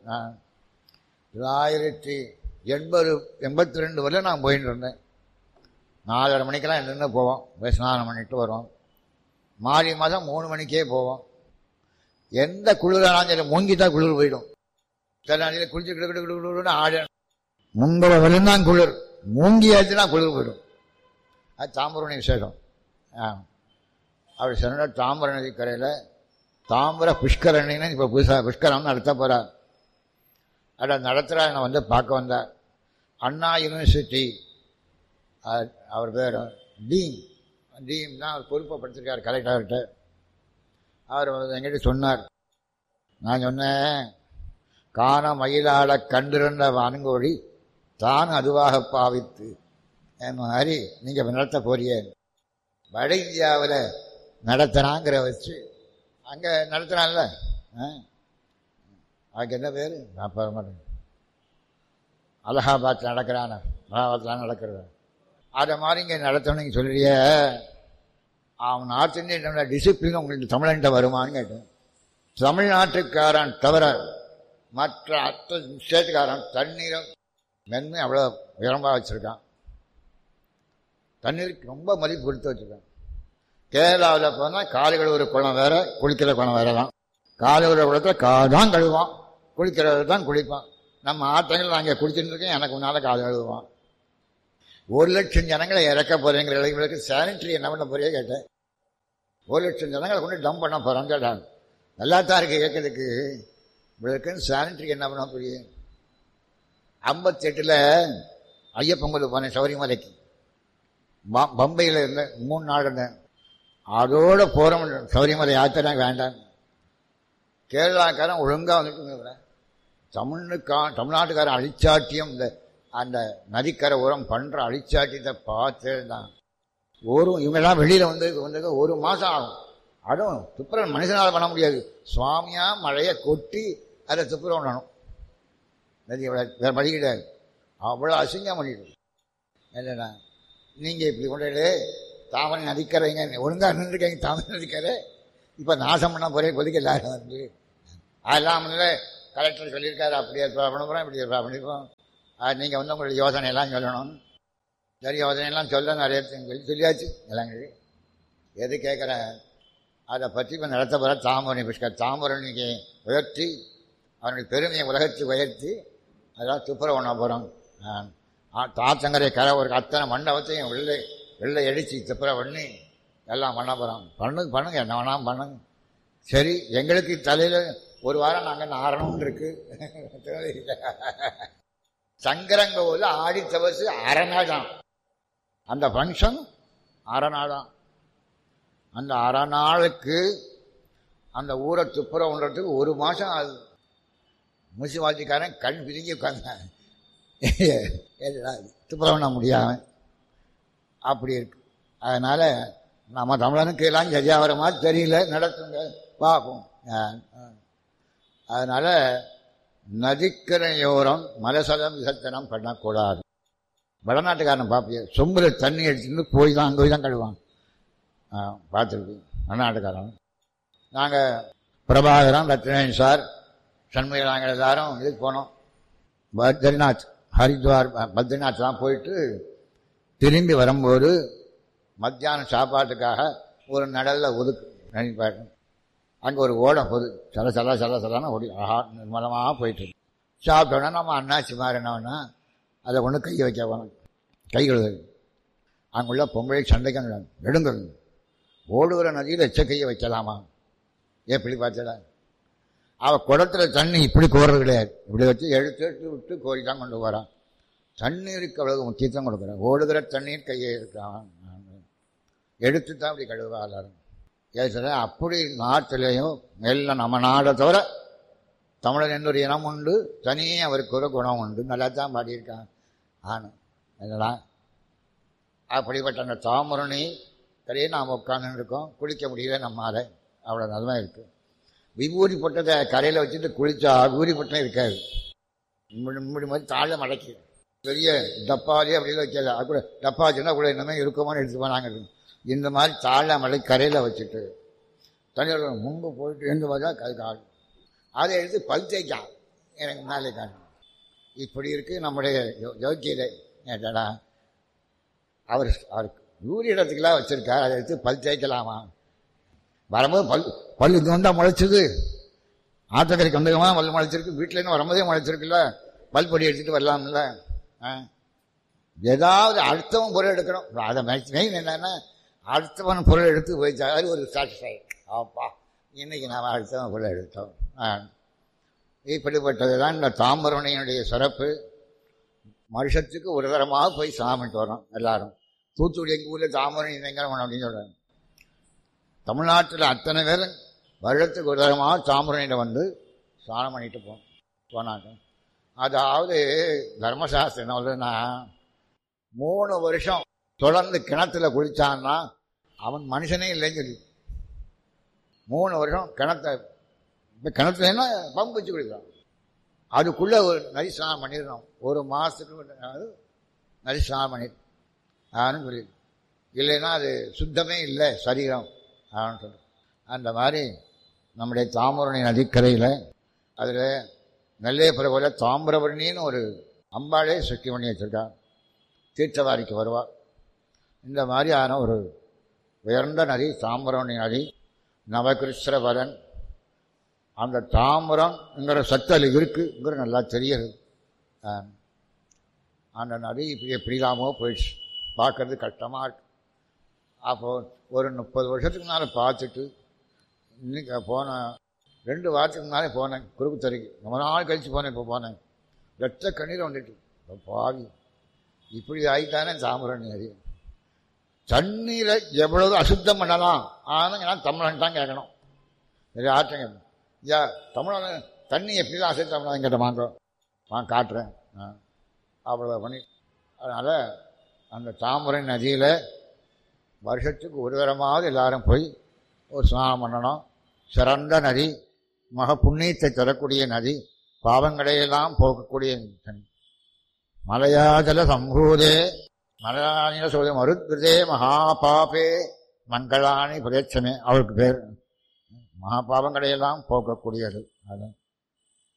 தொள்ளாயிரத்தி எண்பது எண்பத்தி ரெண்டு வரையும் நான் போயிட்டு இருந்தேன். நாலரை மணிக்கெல்லாம் என்னென்ன போவோம், போய் ஸ்நானம் பண்ணிட்டு வருவோம். மாறி மாதம் மூணு மணிக்கே போவோம். எந்த குளிரானாலும் சரி மூங்கி தான் குளிர் போயிடும். சில நாளையில் குளிச்சு கிடு கிடு கிடுன்னு ஆட முன்பை வரையும் தான் குளிர், மூங்கி ஆச்சுன்னா குளிர் போயிடும். அது தாமிரபரணி விசேஷம். ஆ அப்படி சொன்ன தாமிரபரணி நதிக்கரையில் தாமிர புஷ்கரணின்னு இப்போ புதுசாக புஷ்கரம் நடத்த போகிறார். அதை நடத்துகிறா என்னை வந்து பார்க்க வந்தார். அண்ணா யூனிவர்சிட்டி அவர் பேர் டீன் டீன் தான் அவர் பொறுப்பப்படுத்திருக்கார் கலெக்டர்கிட்ட. அவர் எங்கிட்ட சொன்னார். நான் சொன்னேன், காண மயிலாட கண்டிருந்த வான்கோழி தான் அதுவாக பாவித்து என் மாதிரி நீங்கள் நடத்த போறிய. வட இந்தியாவில் நடத்துகிறாங்கிற வச்சு அங்கே நடத்துகிறான்ல, அதுக்கு என்ன பேர் நான் போக மாட்டேன். அலகாபாத்தில் நடக்கிறான, அலகாபாத்தில் நடக்கிறது. அதை மாதிரி இங்கே நடத்தணும் நீங்கள் சொல்லிய. அவன் நார்த் இந்தியன் டிசிப்ளின் உங்களுக்கு தமிழ்நாட்டை வருமானு கேட்டேன். தமிழ்நாட்டுக்காரன் தவிர மற்ற அத்த ஸ்டேட்டுக்காரன் தண்ணீரை மென்மை அவ்வளோ உயரமாக வச்சுருக்கான். தண்ணீருக்கு ரொம்ப மதிப்பு கொடுத்து வச்சுருக்கான். கேரளாவில் போனால் காலை கழுவுற குளம் வேற, குளிக்கிற குளம் வேற தான். காலை கழுவுற குளத்தில் கால் தான் கழுவான், குளிக்கிறது தான் குளிப்பான். நம்ம ஆட்டங்கள் நான் இங்கே குளிச்சுட்டு இருக்கேன், எனக்கு முன்னால் காலை கழுவுவான். ஒரு லட்சம் ஜனங்களை இறக்க போகிறேங்கிற இளைஞர்களுக்கு சானிட்டரி என்ன பண்ண போறியே கேட்டேன். ஒரு லட்சம் ஜனங்களை கொண்டு டம்ப் பண்ண போகிறான்னு கேட்டாங்க. நல்லா தான் இருக்கு கேட்கறதுக்கு. இவளுக்குன்னு சானிட்டரி என்ன பண்ண போறிய. ஐம்பத்தி எட்டில் ஐயப்பொங்கல் போனேன் சபரிமலைக்கு. பம்பையில் இருந்தேன் மூணு நாள் இருந்தேன். அதோட போகிறோம் சபரிமலை யாத்திரை வேண்டாம். கேரளாக்காரன் ஒழுங்காக வந்துட்டு தமிழுக்கா தமிழ்நாட்டுக்காரன் அழிச்சாட்டியம் இந்த அந்த நதிக்கரை உரம் பண்ணுற அழிச்சாட்டியத்தை பார்த்து தான் ஒரு இவங்கெல்லாம் வெளியில் வந்து வந்து ஒரு மாதம் ஆகும். அதுவும் துப்புரவு மனுஷனால் பண்ண முடியாது. சுவாமியாக மழையை கொட்டி அதை துப்புரவு பண்ணணும். நதி வேறு வழி கிடையாது. அவ்வளோ அசிங்கம் பண்ணிடு. என்னண்ணா நீங்கள் இப்படி கொண்டு தாமரை நதிக்கரைங்க ஒழுங்காக நின்றுருக்கீங்க. தாமரை நதிக்கரை இப்போ நாசம் பண்ண போகிறே கொதிக்க எல்லாரும் வந்து அதெல்லாம் வந்து கலெக்டர் சொல்லியிருக்காரு, அப்படி ஏற்பா பண்ணுறோம், இப்படி ஏற்பா பண்ணிருக்கோம், நீங்கள் வந்து உங்களுடைய யோசனையெல்லாம் சொல்லணும். சரி, யோசனையெல்லாம் சொல்ல நிறைய சொல்லி சொல்லியாச்சு எல்லாம். எது கேட்குறேன், அதை பற்றி இப்போ நடத்த போகிற தாமரணி புஷ்கர், தாமரணிக்கு உயர்த்தி அவனுடைய பெருமையை உலகத்துக்கு உயர்த்தி அதெல்லாம் துப்புரவு பண்ண போகிறோம். தாத்தங்கரை கரை ஒரு அத்தனை மண்டபத்தையும் வெள்ளை வெள்ளை அடித்து துப்புரவு பண்ணி எல்லாம் பண்ண போகிறோம். பண்ணுங்க பண்ணுங்க, என்ன வேணாம் பண்ணுங்க. சரி, எங்களுக்கு தலையில் ஒரு வாரம் நாங்கள் நாரணும்னு இருக்கு. சங்கரங்கோவில் ஆடி தவசு அரை நாள் தான் அந்த ஃபங்க்ஷன், அரை நாள் தான். அந்த அரை நாளுக்கு அந்த ஊரை துப்புரவுன்றதுக்கு ஒரு மாதம் ஆகுது. முனிசிபாலிட்டிக்காரன் கண் பிரிஞ்சு உட்கார்ந்தாங்க, துப்புரவு பண்ண முடியாம அப்படி இருக்கு. அதனால நம்ம தமிழனுக்கு எல்லாம் சரியா வர மாதிரி தெரியல, நடத்துங்க பார்ப்போம். அதனால நதிக்கரையோரம் மலசலம் விசர்த்தனம் பண்ணக்கூடாது. வடநாட்டுக்காரன் பார்ப்பிய சொம்புல தண்ணி எடுத்துட்டு போய் தான் அங்கே போய் தான் கழுவான். பார்த்துருக்கு வடநாட்டுக்காரன். நாங்கள் பிரபாகரன், ரத்னேன் சார், சண்முக, நாங்கள் எல்லாரும் இதுக்கு போனோம். பத்ரிநாத், ஹரித்வார் பத்ரிநாத் தான் போயிட்டு திரும்பி வரும்போது மத்தியானம் சாப்பாட்டுக்காக ஒரு நடல்ல ஒதுக்கு நினைப்பாரு. அங்கே ஒரு ஓடம் போகுது, சல சல சல சலான ஓடி ஆஹா நிர்மலமாக போயிட்டு சாப்பிட்டோன்னா நம்ம அண்ணாச்சி மாதிரி என்னன்னா அதை கொண்டு கை வைக்க போனோம். கை கழுது அங்குள்ள பொம்பளை சண்டைக்கு எடுங்கள், ஓடுகிற நதியில் எச்ச கையை வைக்கலாமா? எப்படி பார்த்தடா, அவள் குடத்தில் தண்ணி இப்படி கோர்றது கிடையாது, இப்படி வச்சு எடுத்து எடுத்து விட்டு கோரி தான் கொண்டு போகிறான். தண்ணீருக்கு அவ்வளவு முக்கியத்துவம் கொடுக்குறேன். ஓடுகிற தண்ணீர் கையை இருக்கான், எடுத்து தான் அப்படி கழுவா எல்லாரும். ஏசுற அப்படி நாட்டிலையும் மெல்ல நம்ம நாடை தவிர தமிழன் என்னொரு இனம் உண்டு, தனியே அவருக்கு ஒரு குணம் உண்டு, நல்லா தான் பாடியிருக்கான். ஆனு என்னடா அப்படிப்பட்ட அந்த தாமரணி கரையே நாம் உட்காந்து இருக்கோம், குளிக்க முடியல நம்மால், அவ்வளோ நல்லா இருக்குது. விபூதி போட்டதை கரையில் வச்சுட்டு குளிச்சா விபூதி போட்டம் இருக்காது, முடி மாதிரி தாழ மடக்கி பெரிய டப்பாலே அப்படியே வைக்கல. அது கூட டப்பா வச்சுன்னா கூட இன்னமே இருக்குமான்னு எடுத்து போனாங்க. இந்த மாதிரி தாழ மடை கரையில் வச்சுட்டு தண்ணியோட முன்பு போயிட்டு எழுந்து பார்த்தா கை கால் அதை எடுத்து பல் தேய்க்கான் எனக்கு மேலே காணும். இப்படி இருக்குது நம்முடைய யோக்கியதை. ஏட்டடா அவர் அவருக்கு யூரி இடத்துக்கெல்லாம் வச்சுருக்கார், அதை எடுத்து பல் தேய்க்கலாமா? வரும்போது பல் பல் இது வந்தால் முளைச்சிது, ஆத்தக்கரைக்கு வந்தகமாக பல் முளைச்சிருக்கு, வீட்டிலேருந்து வரும்போதே முளைச்சிருக்குல்ல, பல் பொடி எடுத்துகிட்டு வரலாம்ல. ஏதாவது அடுத்தவன் பொருள் எடுக்கணும். அதை மெயின் என்னன்னா அடுத்தவன் பொருள் எடுத்து போயிச்சா அது ஒரு சாட்டிஸ்ஃபை. ஆப்பா இன்னைக்கு நாம் அடுத்தவன் பொருள் எடுத்தோம். இப்படிப்பட்டது தான் இந்த தாமரணையினுடைய சிறப்பு. வருஷத்துக்கு ஒரு தரமாக போய் சாமிட்டு வரோம் எல்லாரும். தூத்துக்குடி எங்கள் ஊரில் தாமரணி பயங்கரம் அப்படின்னு சொல்கிறாங்க. தமிழ்நாட்டில் அத்தனை பேர் வருடத்துக்கு ஒரு தரமாக தாமரணியில் வந்து ஸ்நானம் பண்ணிட்டு போ போனாங்க. அதாவது தர்மசாஸ்திரம் என்ன சொல்றதுன்னா, மூணு வருஷம் தொடர்ந்து கிணத்துல குளிச்சான்னா அவன் மனுஷனே இல்லைன்னு சொல்லி, மூணு வருஷம் கிணத்த இப்போ கிணத்துலன்னா பம்பு வச்சு குளிக்கிறான், அதுக்குள்ளே ஒரு நரி ஸ்நானம் பண்ணிடணும். ஒரு மாதத்துக்கு நரி ஸ்நானம் பண்ணிடு ஆன்னு சொல்லி, இல்லைன்னா அது சுத்தமே இல்லை சரீரம் ஆன்னு சொல்லி. அந்த மாதிரி நம்முடைய தாமிரணி நதிக்கரையில் அதில் நெல்லையப்புற போல தாமிரபரணின்னு ஒரு அம்பாளே சுற்றி பண்ணி வச்சுருக்கான். தீர்த்தவாரிக்கு வருவாள். இந்த மாதிரியான ஒரு உயர்ந்த நதி தாமிரபரணி நதி. நவகிருஷ்ணபரன் அந்த தாமிரம்ங்கிற சத்தல் இருக்குங்கிற நல்லா தெரியுது. அந்த நதி இப்படி எப்படிலாமோ போயிடுச்சு, பார்க்கறது கஷ்டமாக இருக்கு. அப்போது ஒரு முப்பது வருஷத்துக்கு மேலே பார்த்துட்டு இன்னைக்கு போன ரெண்டு வாரத்துக்கு முன்னாலே போனேன் குறுக்குத்தறிக்கு, ரொம்ப நாள் கழித்து போனேன். இப்போ போனேன், ரத்த கண்ணீர் வந்துட்டு பாவி இப்படி ஆகிட்டானே தாமிரணி நதி. தண்ணீரை எவ்வளவு அசுத்தம் பண்ணலாம், ஆனால் நான் தமிழன் தான் கேட்கணும், சரி ஆற்றம் கேட்கணும். ஐயா தமிழன் தண்ணி எப்படி தான் அசுத்தம் பண்ணலாம் கேட்ட வாங்க நான் காட்டுறேன் அவ்வளோ பண்ணி. அதனால் அந்த தாமிரணி நதியில் வருஷத்துக்கு ஒரு தரமாவது எல்லாரும் போய் ஒரு ஸ்நானம் பண்ணணும். சிறந்த நதி, மக புண்ணியத்தை தரக்கூடிய நதி, பாவங்களையெல்லாம் போக்கக்கூடிய நதி. மலையாஜல சம்பூதே மலையானில சொல்ல மருத்ருதே மகாபாபே மங்களானி பிரேட்சமே, அவருக்கு பேர் மகாபாவங்களையெல்லாம் போக்கக்கூடியது. அது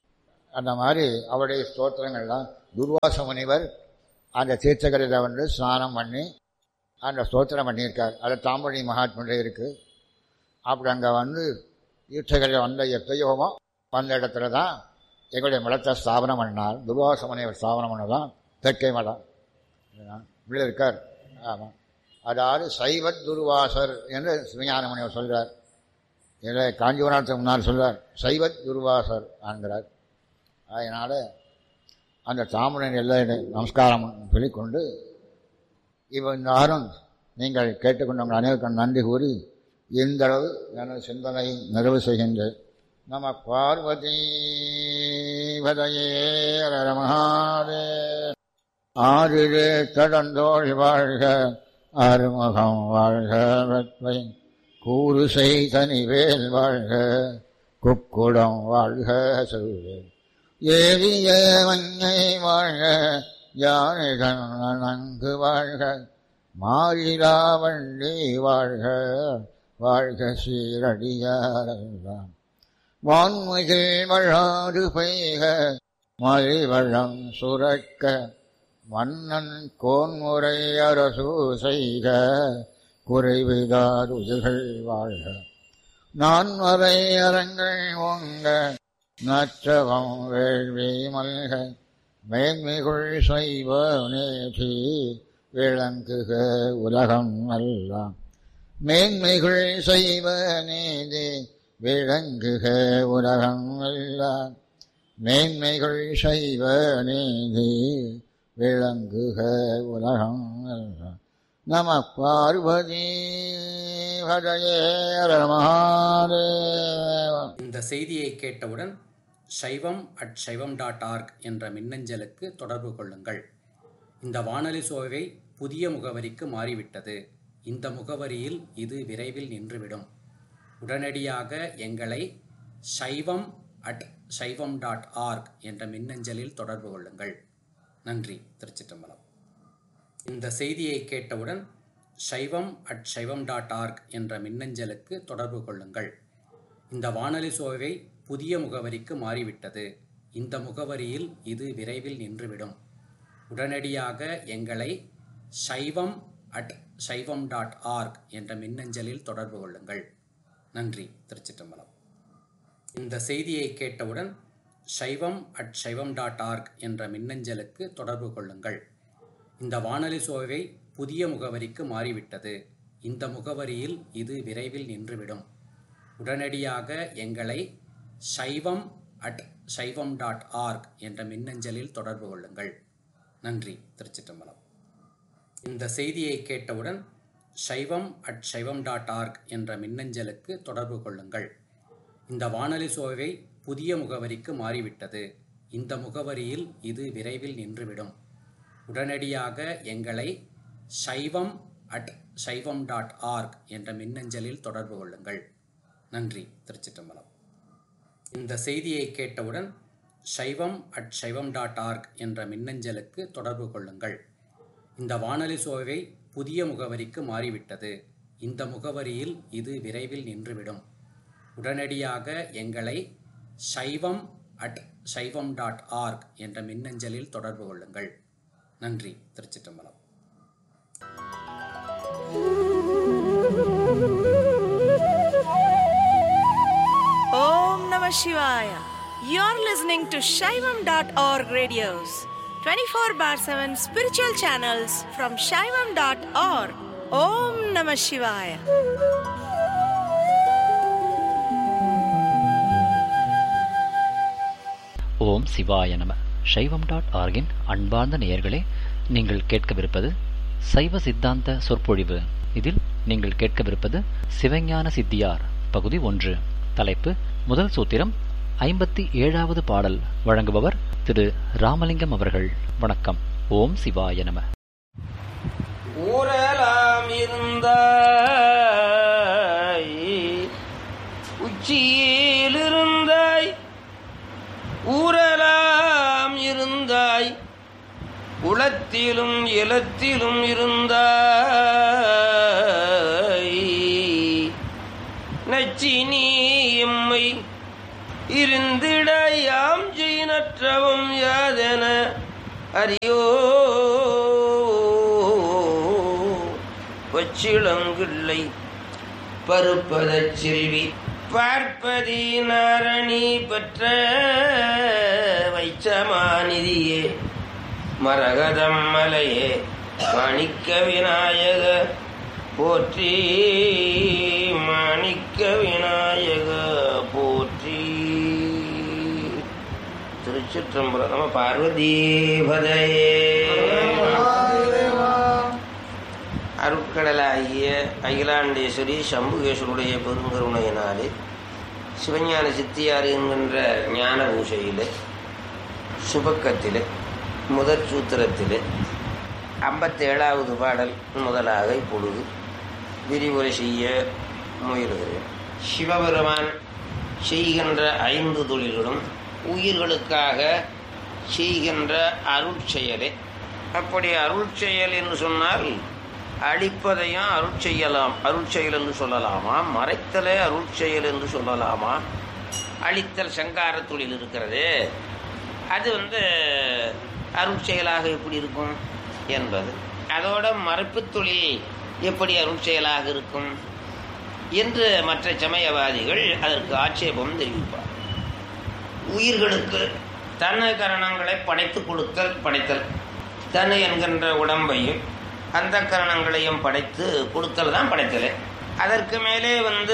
அந்த மாதிரி அவருடைய ஸ்தோத்திரங்கள்லாம் துர்வாச முனிவர் அந்த தீர்த்தகரையில் வந்து ஸ்நானம் பண்ணி அந்த ஸ்தோத்திரம் பண்ணியிருக்கார். அது தாம்பரணி மகாத்முடைய இருக்குது. அப்படி அங்கே வந்து தீர்த்தகரையில் வந்த எப்பயோமோ வந்த இடத்துல தான் எங்களுடைய மலத்தை ஸ்தாபனம் பண்ணார். துர்வாச முனிவர் ஸ்தாபனம் பண்ணதான் தெற்கை மலம் இப்படி இருக்கார். ஆமாம், அதாவது சைவத் துர்வாசர் என்று சிவஞான முனிவர் சொல்கிறார். இதில் காஞ்சிபுரத்துக்கு முன்னால் சொல்கிறார் சைவத் துர்வாசர் என்கிறார். அதனால் அந்த தாமரை எல்லாம் நமஸ்காரம் சொல்லிக்கொண்டு இப்போ இந்த ஆறும் நீங்கள் கேட்டுக்கொண்டவங்க அனைவருக்கும் நன்றி கூறி இந்த அளவு எனது சிந்தனை நிறைவு செய்கின்றேன். நம பார்வதி பதையே மகாதே. ஆறிலே கடந்தோழி வாழ்க அருமுகம் வாழ்க வெப்பை கூறு செய்தனிவேல் வாழ்க குக்குடம் வாழ்க சொல்வேல் ஏவிய மஞ்சை வாழ்க யானைகள் நன்கு வாழ்க மாறிலா வண்டி வாழ்க வாழ்க சீரடியாரெல்லாம் வான்மிகில் வழாறு பெய்க மலிவளம் சுரக்க மன்னன் கோன்முறை அரசு செய்க குறைவிதார் உயிர்கள் வாழ்க நான்மறை அரங்கள் ஓங்க நற்றவம் வேள்வி மல்க மேன்மிகுள் சைவ நேதி விளங்குக உலகம் எல்லாம் மேன்மைகுள் சைவ நீதி விளங்குக உலகம் எல்லாம் மேன்மைகுள் சைவ நீதி விளங்குக உலகம் எல்லாம். நம பார்வதி பதையே மகாதேவ. இந்த செய்தியை கேட்டவுடன் சைவம் அட் சைவம் டாட் ஆர்க் என்ற மின்னஞ்சலுக்கு தொடர்பு கொள்ளுங்கள். இந்த வானொலி சோவை புதிய முகவரிக்கு மாறிவிட்டது. இந்த முகவரியில் இது விரைவில் நின்றுவிடும். உடனடியாக எங்களை சைவம் அட் சைவம் டாட் ஆர்க் என்ற மின்னஞ்சலில் தொடர்பு கொள்ளுங்கள். நன்றி. திருச்சிற்றம்பலம். இந்த செய்தியை கேட்டவுடன் சைவம் அட் சைவம் டாட் ஆர்க் என்ற மின்னஞ்சலுக்கு தொடர்பு கொள்ளுங்கள். இந்த வானொலி சோவை புதிய முகவரிக்கு மாறிவிட்டது. இந்த முகவரியில் இது விரைவில் நின்றுவிடும். உடனடியாக எங்களை சைவம் அட் சைவம் டாட் ஆர்க் என்ற மின்னஞ்சலில் தொடர்பு கொள்ளுங்கள். நன்றி. திருச்சிற்றம்பலம். இந்த செய்தியை கேட்டவுடன் சைவம் அட் சைவம் டாட் ஆர்க் என்ற மின்னஞ்சலுக்கு தொடர்பு கொள்ளுங்கள். இந்த வானொலி சோவை புதிய முகவரிக்கு மாறிவிட்டது. இந்த முகவரியில் இது விரைவில் நின்றுவிடும். உடனடியாக எங்களை சைவம் அட் சைவம் டாட் ஆர்க் என்ற மின்னஞ்சலில் தொடர்பு கொள்ளுங்கள். நன்றி. திருச்சிற்றம்பலம். இந்த செய்தியை கேட்டவுடன் சைவம் அட் சைவம் டாட் ஆர்க் என்ற மின்னஞ்சலுக்கு தொடர்பு கொள்ளுங்கள். இந்த வானொலி சோவை புதிய முகவரிக்கு மாறிவிட்டது. இந்த முகவரியில் இது விரைவில் நின்றுவிடும். உடனடியாக எங்களை சைவம் அட் சைவம் டாட் ஆர்க் என்ற மின்னஞ்சலில் தொடர்பு கொள்ளுங்கள். நன்றி. திருச்சிற்றம்பலம். இந்த செய்தியை கேட்டவுடன் சைவம் அட் சைவம் டாட் ஆர்க் என்ற மின்னஞ்சலுக்கு தொடர்பு கொள்ளுங்கள். இந்த வானொலி சோவை புதிய முகவரிக்கு மாறிவிட்டது. இந்த முகவரியில் இது விரைவில் நின்றுவிடும். உடனடியாக எங்களை சைவம் அட் சைவம் டாட் ஆர்க் என்ற மின்னஞ்சலில் தொடர்பு கொள்ளுங்கள். நன்றி. திருச்சிற்றம்பலம். Om Namah Shivaya. You're listening to Shaivam dot org radios, twenty-four bar seven spiritual channels from Shaivam dot org. Om Namah Shivaya. ஓம் சிவாய நம. சைவம் டாட் ஆர்கின் அன்பார்ந்த நேயர்களே, நீங்கள் கேட்கவிருப்பது சைவ சித்தாந்த சொற்பொழிவு. இதில் நீங்கள் கேட்கவிருப்பது சிவஞான சித்தியார் பகுதி ஒன்று. தலைப்பு முதல் சூத்திரம், ஐம்பத்தி ஏழாவது பாடல். வழங்குபவர் திரு ராமலிங்கம் அவர்கள். வணக்கம். ஓம் சிவாய நம. ஊரலாம் இருந்த உச்சியிலிருந்தாய், ஊரலாம் இருந்தாய், உளத்திலும் இலத்திலும் இருந்தாய். நச்சினி எம்மை இருந்திட யாம் செய்ய மற்றவும் யாதென அறியோ பச்சிளங்கிள்ளை பருப்பதச் செல்வி பார்ப்பதி நாரணி பெற்ற வைச்சமாநிதியே மரகதம் மலையே மாணிக்க விநாயக போற்றி மாணிக்க விநாயக போற்றி. திருச்சிற்றம்பலம். நம பார்வதீபதையே. அருட்கடலாகிய அகிலாண்டேஸ்வரி சம்புகேஸ்வருடைய பெருங்கருணையினாலே சிவஞான சித்தியார் என்கின்ற ஞான பூஷையிலே சுபக்கத்திலே முதற் சூத்திரத்திலே ஐம்பத்தேழாவது பாடல் முதலாக இப்பொழுது விரிவுரை செய்ய முயலுகிறேன். சிவபெருமான் செய்கின்ற ஐந்து தொழில்களும் உயிர்களுக்காக செய்கின்ற அருட்செயலே. அப்படி அருட்செயல் என்று சொன்னால் அழிப்பதையும் அருட்செய்யலாம், அருட்செயல் என்று சொல்லலாமா, மறைத்தலே அருட்செயல் என்று சொல்லலாமா? அழித்தல் சங்கார தொழில் இருக்கிறது, அது வந்து அருட்செயலாக எப்படி இருக்கும் என்பது. அதோட மறைப்பு தொழில் எப்படி அருட்செயலாக இருக்கும் என்று மற்ற சமயவாதிகள் அதற்கு ஆட்சேபம் தெரிவிப்பார். உயிர்களுக்கு தன்னை கரணங்களை படைத்து கொடுத்தல் படைத்தல், தன்னை என்கின்ற உடம்பையும் அந்த கரணங்களையும் படைத்து கொடுத்தல் தான் படைத்தல். அதற்கு மேலே வந்து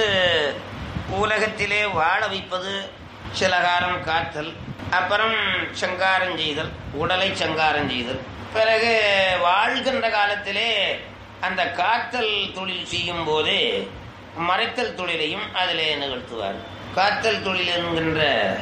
உலகத்திலே வாழ வைப்பது, சில காலம் காத்தல், அப்புறம் சங்காரம் செய்தல், உடலை சங்காரம் செய்தல். பிறகு வாழ்கின்ற காலத்திலே அந்த காத்தல் தொழில் செய்யும் போதே மறைத்தல் தொழிலையும் அதிலே நிகழ்த்துவார். காத்தல் தொழில் என்கின்ற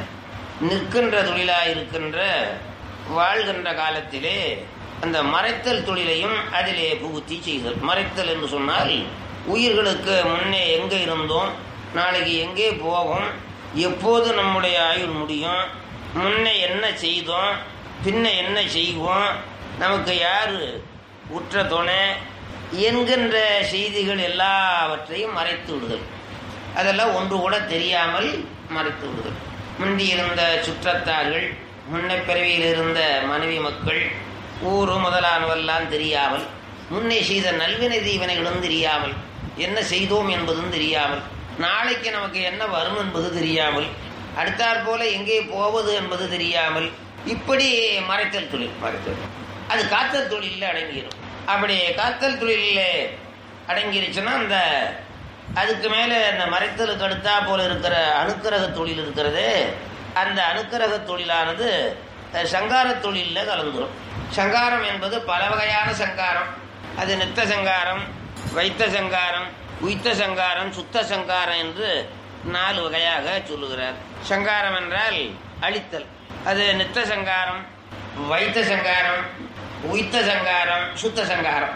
நிற்கின்ற தொழிலாக இருக்கின்ற வாழ்கின்ற காலத்திலே அந்த மறைத்தல் தொழிலையும் அதிலே புகுத்தி செய்தல். மறைத்தல் என்று சொன்னால் உயிர்களுக்கு முன்னே எங்கே இருந்தோம், நாளைக்கு எங்கே போகும், எப்போது நம்முடைய ஆயுள் முடியும், முன்னே என்ன செய்தோம், பின்ன என்ன செய்வோம், நமக்கு யார் உற்ற துணை என்கின்ற செய்திகள் எல்லாவற்றையும் மறைத்து விடுதல். அதெல்லாம் ஒன்று கூட தெரியாமல் மறைத்து விடுதல். முந்தி இருந்த சுற்றத்தார்கள், முன்ன பிறவியில் இருந்த மனைவி மக்கள், ஊரு முதலானவெல்லாம் தெரியாமல், முன்னே செய்த நல்வினை தீவினைகளும் தெரியாமல், என்ன செய்தோம் என்பதும் தெரியாமல், நாளைக்கு நமக்கு என்ன வரும் என்பது தெரியாமல், அடுத்தாற் போல எங்கே போவது என்பது தெரியாமல், இப்படி மறைத்தல் தொழில். மறைத்தல் அது காத்தல் தொழிலில் அடங்கிடும். அப்படி காத்தல் தொழிலில் அடங்கிருச்சுன்னா அந்த அதுக்கு மேலே அந்த மறைத்தலுக்கு அடுத்தா போல இருக்கிற அனுக்கிரக தொழில் இருக்கிறது, அந்த அனுக்கிரக தொழிலானது சங்கார தொழிலில் கலந்துரும். சங்காரம் என்பது பல வகையான சங்காரம். அது நித்த சங்காரம், வைத்த சங்காரம், உய்த்த சங்காரம், சுத்த சங்காரம் என்று நாலு வகையாக சொல்லுகிறார். சங்காரம் என்றால் அழித்தல். அது நித்த சங்காரம், வைத்த சங்காரம், உய்த்த சங்காரம், சுத்த சங்காரம்.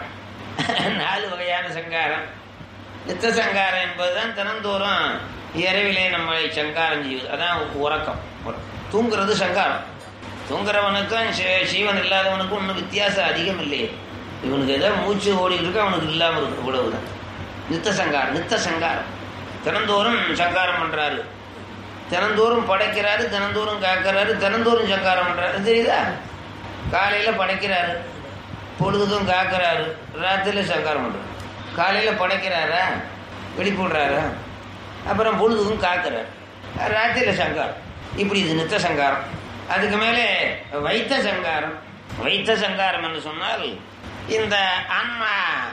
நாலு வகையான சங்காரம். நித்த சங்காரம் என்பதுதான் தினந்தோறும் இரவிலே நம்மளை சங்காரம் செய்வது. அதான் உறக்கம். தூங்குறது சங்காரம். தூங்குறவனுக்கும் சீவன் இல்லாதவனுக்கும் ஒன்றும் வித்தியாசம் அதிகம் இல்லையே. இவனுக்கு ஏதோ மூச்சு ஓடிட்டு இருக்கு, அவனுக்கு இல்லாமல் இருக்கு, இவ்வளவுதான். நித்த சங்காரம். நித்த சங்காரம் தினந்தோறும் சங்காரம் பண்றாரு, தினந்தோறும் படைக்கிறாரு, தினந்தோறும் காக்கிறாரு, தினந்தோறும் சங்காரம் பண்றாரு. தெரியுதா? காலையில படைக்கிறாரு, பொழுதுக்கும் காக்கிறாரு, ராத்திரில சங்காரம் பண்றாரு. காலையில படைக்கிறாரா, வெளிப்படுறாரா, அப்புறம் பொழுதுக்கும் காக்கிறார், ராத்திரில சங்காரம். இப்படி இது நித்த சங்காரம். அதுக்கு மேலே வைத்த சங்காரம். வைத்த சங்காரம் என்று சொன்னால் இந்த ஆன்மா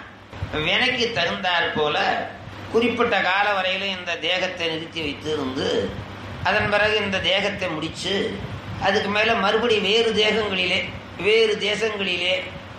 வினைக்கு தகுந்தாற் போல குறிப்பிட்ட கால வரையிலும் இந்த தேகத்தை நிறுத்தி வைத்து இருந்து அதன் பிறகு இந்த தேகத்தை முடிச்சு அதுக்கு மேலே மறுபடி வேறு தேகங்களிலே வேறு தேசங்களிலே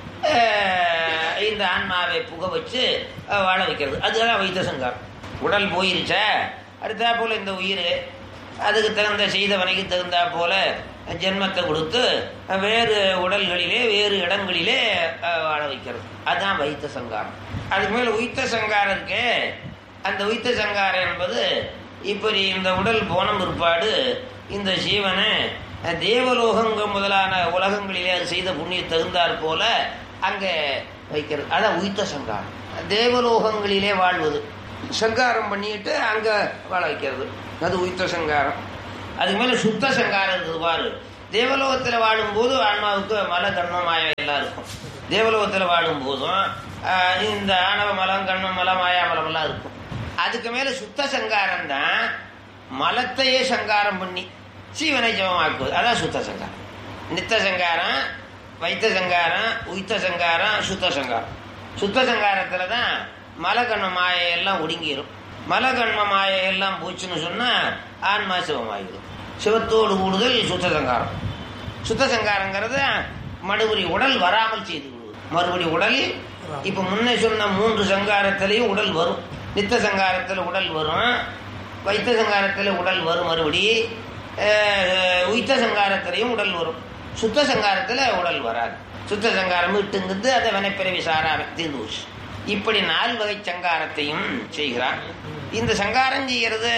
இந்த ஆன்மாவை புக வச்சு வாழ வைக்கிறது. அதுதான் வைத்த சங்காரம். உடல் போயிருச்சா அடுத்தா போல இந்த உயிர் அதுக்கு தகுந்த செய்தவனைக்கு தகுந்தா போல ஜென்மத்தை கொடுத்து வேறு உடல்களிலே வேறு இடங்களிலே வாழ வைக்கிறது. அதுதான் வைத்த சங்காரம். அதுக்கு மேலே உய்த்த சங்காரம் இருக்கு. அந்த உய்த்த சங்காரம் என்பது இப்படி இந்த உடல் போன பிற்பாடு இந்த ஜீவனை தேவலோகங்கள் முதலான உலகங்களிலே அது செய்த புண்ணிய தகுந்தாற் போல அங்கே வைக்கிறது. அதான் உய்த்த சங்காரம். தேவலோகங்களிலே வாழ்வது, சங்காரம் பண்ணிட்டு அங்கே வாழ வைக்கிறது, அது உய்த்த சங்காரம். அதுக்கு மேலே சுத்த சங்காரம் இருக்குது பாரு. தேவலோகத்தில் வாழும்போது ஆன்மாவுக்கு மல கண்மம் மாயா எல்லாம் இருக்கும். தேவலோகத்தில் வாழும் போதும் இந்த ஆணவ மலம் கண்ம மலம் மாயா மலம் எல்லாம் இருக்கும். அதுக்கு மேல சுத்த சங்காரம் தான் மலத்தையே சங்காரம் பண்ணி சீவனை ஜபமாக்குவது. அதான் சுத்த சங்காரம். நித்த சங்காரம், வைத்த சங்காரம், உய்த்த சங்காரம், சுத்த சங்காரம். சுத்த சங்காரத்துல தான் மலகண்ம மாயையெல்லாம் ஒடுங்கிடும். மலகண்ம மாயையெல்லாம் போச்சுன்னு சொன்னா ஆன்மா சிவமாகிடும். சிவத்தோடு கூடுதல் சுத்த சங்காரம். சுத்த சங்காரங்கிறது மறுபடி உடல் வராமல் செய்து விடுவது. மறுபடி உடல் இப்ப முன்னே சொன்ன மூன்று சங்காரத்திலையும் உடல் வரும். நித்த சங்காரத்தில் உடல் வரும், வைத்த சங்காரத்தில் உடல் வரும், மறுபடி உய்த்த சங்காரத்திலையும் உடல் வரும். சுத்த சங்காரத்தில் உடல் வராது. சுத்த சங்காரம் இட்டுங்கிறது அதை வினைப்பிறவி சாராம தீர்ந்து போச்சு. இப்படி நால் வகை சங்காரத்தையும் செய்கிறான். இந்த சங்காரம் செய்யறது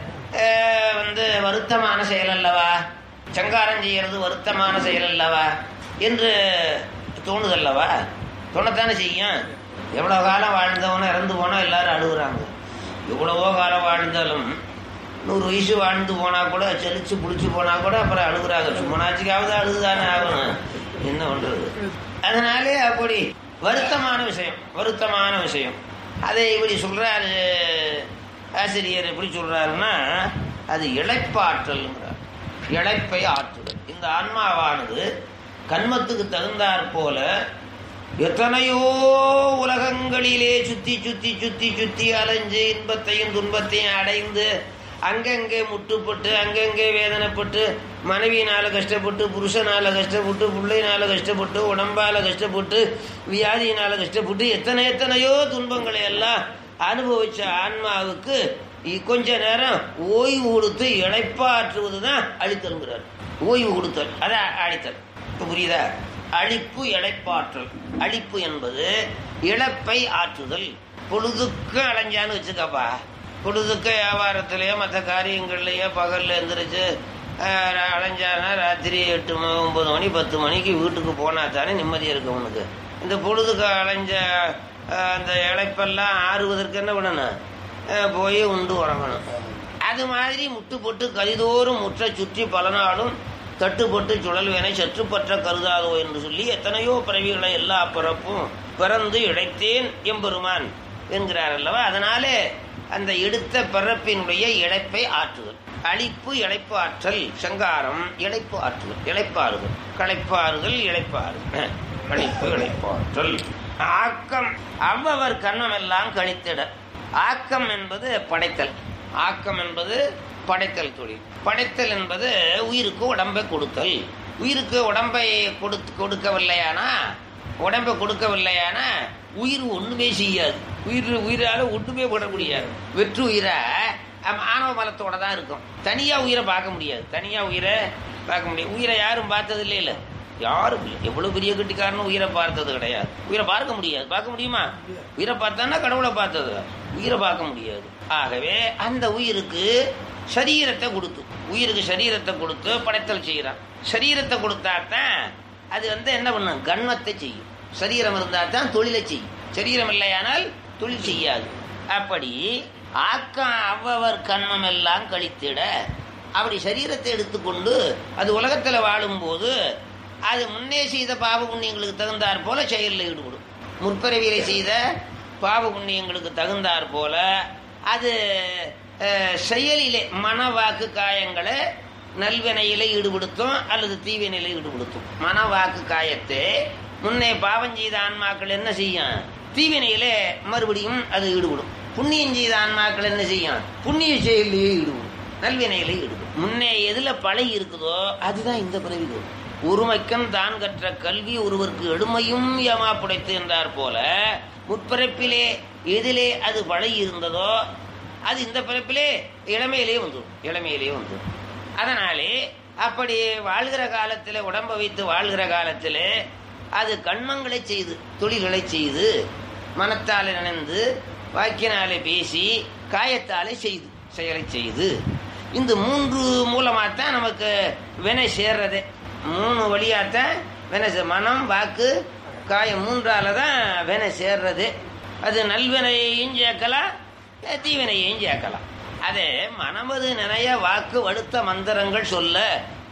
வந்து வருத்தமான செயல் அல்லவா, சங்காரம் செய்யறது வருத்தமான செயல் அல்லவா என்று தோணுதல்லவா? தோணத்தானே செய்யும். எவ்வளோ காலம் வாழ்ந்தவனோ இறந்து போனா எல்லாரும் அழுகுறாங்க. எவ்வளவோ காலம் வாழ்ந்தாலும் நூறு வயசு வாழ்ந்து போனா கூட செலிச்சு பிடிச்சி போனா கூட அப்புறம் அழுகுறாங்க. சும்மனாச்சுக்காவது அழுகுதானே ஆகணும், என்ன பண்றது? அதனாலே அப்படி வருத்தமான விஷயம், வருத்தமான விஷயம். அதை இப்படி சொல்றாரு ஆசிரியர். எப்படி சொல்றாருன்னா அது இழைப்பாற்றல்ங்கிறார். இழைப்பை ஆற்றுதல். இந்த ஆன்மாவானது கண்மத்துக்கு தகுந்தாற் போல எத்தனையோ உலகங்களிலே சுத்தி சுத்தி சுத்தி சுத்தி அலைஞ்சு இன்பத்தையும் துன்பத்தையும் அடைந்து அங்கங்கே முட்டுப்பட்டு அங்கங்கே வேதனைப்பட்டு மனைவியினால கஷ்டப்பட்டு புருஷனால கஷ்டப்பட்டு பிள்ளையினால கஷ்டப்பட்டு உடம்பால கஷ்டப்பட்டு வியாதியினால கஷ்டப்பட்டு எத்தனை எத்தனையோ துன்பங்களை எல்லாம் அனுபவிச்ச ஆன்மாவுக்கு கொஞ்ச நேரம் ஓய்வு கொடுத்து இழைப்பாற்றுவதுதான் அழித்தல்ங்கிறார். ஓய்வு கொடுத்தல் அதான் அழித்தல். இப்ப புரியுதா? அழிப்பு இழைப்பாற்றல். அழிப்பு என்பது இழப்பை ஆற்றுதல். பொழுதுக்கு அலைஞ்சான்னு வச்சுக்கப்பா, பொழுதுக்கு வியாபாரத்திலேயோ மற்ற காரியங்கள்லையோ பகல்ல எந்திரிச்சு அலைஞ்சானா ராத்திரி எட்டு ஒன்பது மணி பத்து மணிக்கு வீட்டுக்கு போனா தானே நிம்மதியா இருக்கு உனக்கு. இந்த பொழுதுக்கு அலைஞ்ச அந்த இழைப்பெல்லாம் ஆறுவதற்கு என்ன பண்ணணும்? போய் உண்டு உறங்கணும். அது மாதிரி முட்டு போட்டு கதிதோறும் முற்ற சுற்றி பல நாளும் தட்டுப்பட்டு சுழல்வேனை சற்றுப்பற்ற கருதாதோ என்று சொல்லி எத்தனையோ பிறவிகளை எல்லா பிறப்பும் பிறந்து இழைத்தேன் எம்பெருமான் என்கிறார் அல்லவா. அதனாலே அந்த எடுத்த பிறப்பினுடைய இழைப்பை ஆற்றுதல். அழிப்பு இழைப்பு ஆற்றல். சங்காரம் இழைப்பு ஆற்றுதல். இழைப்பாறுதல், களைப்பாறுதல், இழைப்பாறுதல், அழிப்பு இழைப்பாற்றல். ஆக்கம் அவ்வவர் கண்ணமெல்லாம் கழித்திட. ஆக்கம் என்பது படைத்தல். ஆக்கம் என்பது படைத்தல் தொழில். படைத்தல் என்பது உயிருக்கு உடம்பை கொடுத்தல். உயிருக்கு உடம்பை கொடுத்து கொடுக்கவில்லையானா உடம்பை கொடுக்கவில்லையானா உயிர் ஒண்ணுமே செய்யாது. உயிர் உயிரால ஒண்ணுமே போட முடியாது. வெற்று உயிரை ஆணவ மலத்தோட தான் இருக்கும். தனியா உயிரை பார்க்க முடியாது. தனியா உயிரை பார்க்க முடியாது. உயிரை யாரும் பார்த்தது இல்லை இல்ல யாரும் இல்லை. எவ்வளவு பெரிய கட்டிக்காரனும் உயிரை பார்த்தது கிடையாது. உயிரை பார்க்க முடியாது. பார்க்க முடியுமா? உயிரை பார்த்தான்னா கடவுளை பார்த்தது. உயிரை பார்க்க முடியாது. ஆகவே அந்த உயிருக்கு சரீரத்தை கொடுத்து உயிருக்கு சரீரத்தை கொடுத்து படைத்தல் செய்யறான். சரீரத்தை கொடுத்தாத்தான் அது வந்து என்ன பண்ணும்? கண்மத்தை செய்யும். சரீரம் இருந்தா தான் தொழிலை செய்யும். சரீரம் இல்லையானால் தொழில் செய்யாது. அப்படி ஆக்கம் அவ்வவர் கண்மம் எல்லாம் கழித்திட. அப்படி சரீரத்தை எடுத்துக்கொண்டு அது உலகத்துல வாழும் போது அது முன்னே செய்த பாவ புண்ணியங்களுக்கு தகுந்தாற் போல செயலில் ஈடுபடும். முற்பிறவியிலே செய்த பாவ புண்ணியங்களுக்கு தகுந்தாற் போல அது செயலிலே மனவாக்கு காயங்களை நல்வினையிலே ஈடுபடுத்தும் அல்லது தீவினையில ஈடுபடுத்தும். மனவாக்கு காயத்தை முன்னே பாவம் செய்த ஆன்மாக்கள் என்ன செய்யும்? தீவினையிலே மறுபடியும் அது ஈடுபடும். புண்ணியம் செய்த ஆன்மாக்கள் என்ன செய்யும்? புண்ணிய செயலிலேயே ஈடுபடும், நல்வினையிலே ஈடுபடும். முன்னே எதுல பழகி இருக்குதோ அதுதான் இந்த பிறவி வரும். ஒருமைக்கும் தான் கற்ற கல்வி ஒருவருக்கு எடுமையும் ஏமா புடைத்து என்றார் போல முற்பிறப்பிலே எதிலே அது பழகி இருந்ததோ அது இந்த பிறப்பிலே இளமையிலே வந்துடும். இளமையிலே வந்துடும். அதனாலே அப்படி வாழ்கிற காலத்திலே உடம்பை வைத்து வாழ்கிற காலத்திலே அது கண்மங்களை செய்து தொழில்களை செய்து மனத்தாலே நினைந்து வாக்கினாலே பேசி காயத்தாலே செய்து செயலை செய்து இந்த மூன்று மூலமாகத்தான் நமக்கு வினை சேர்றதே. மூணு வழியாத்தான் வினை. மனம் வாக்கு காயம் மூன்றால தான் வினை சேர்றது. அது நல்வினையையும் சேர்க்கலாம், தீவினையையும் சேர்க்கலாம். அதே மனமது நிறைய வாக்கு வடுத்த மந்திரங்கள் சொல்ல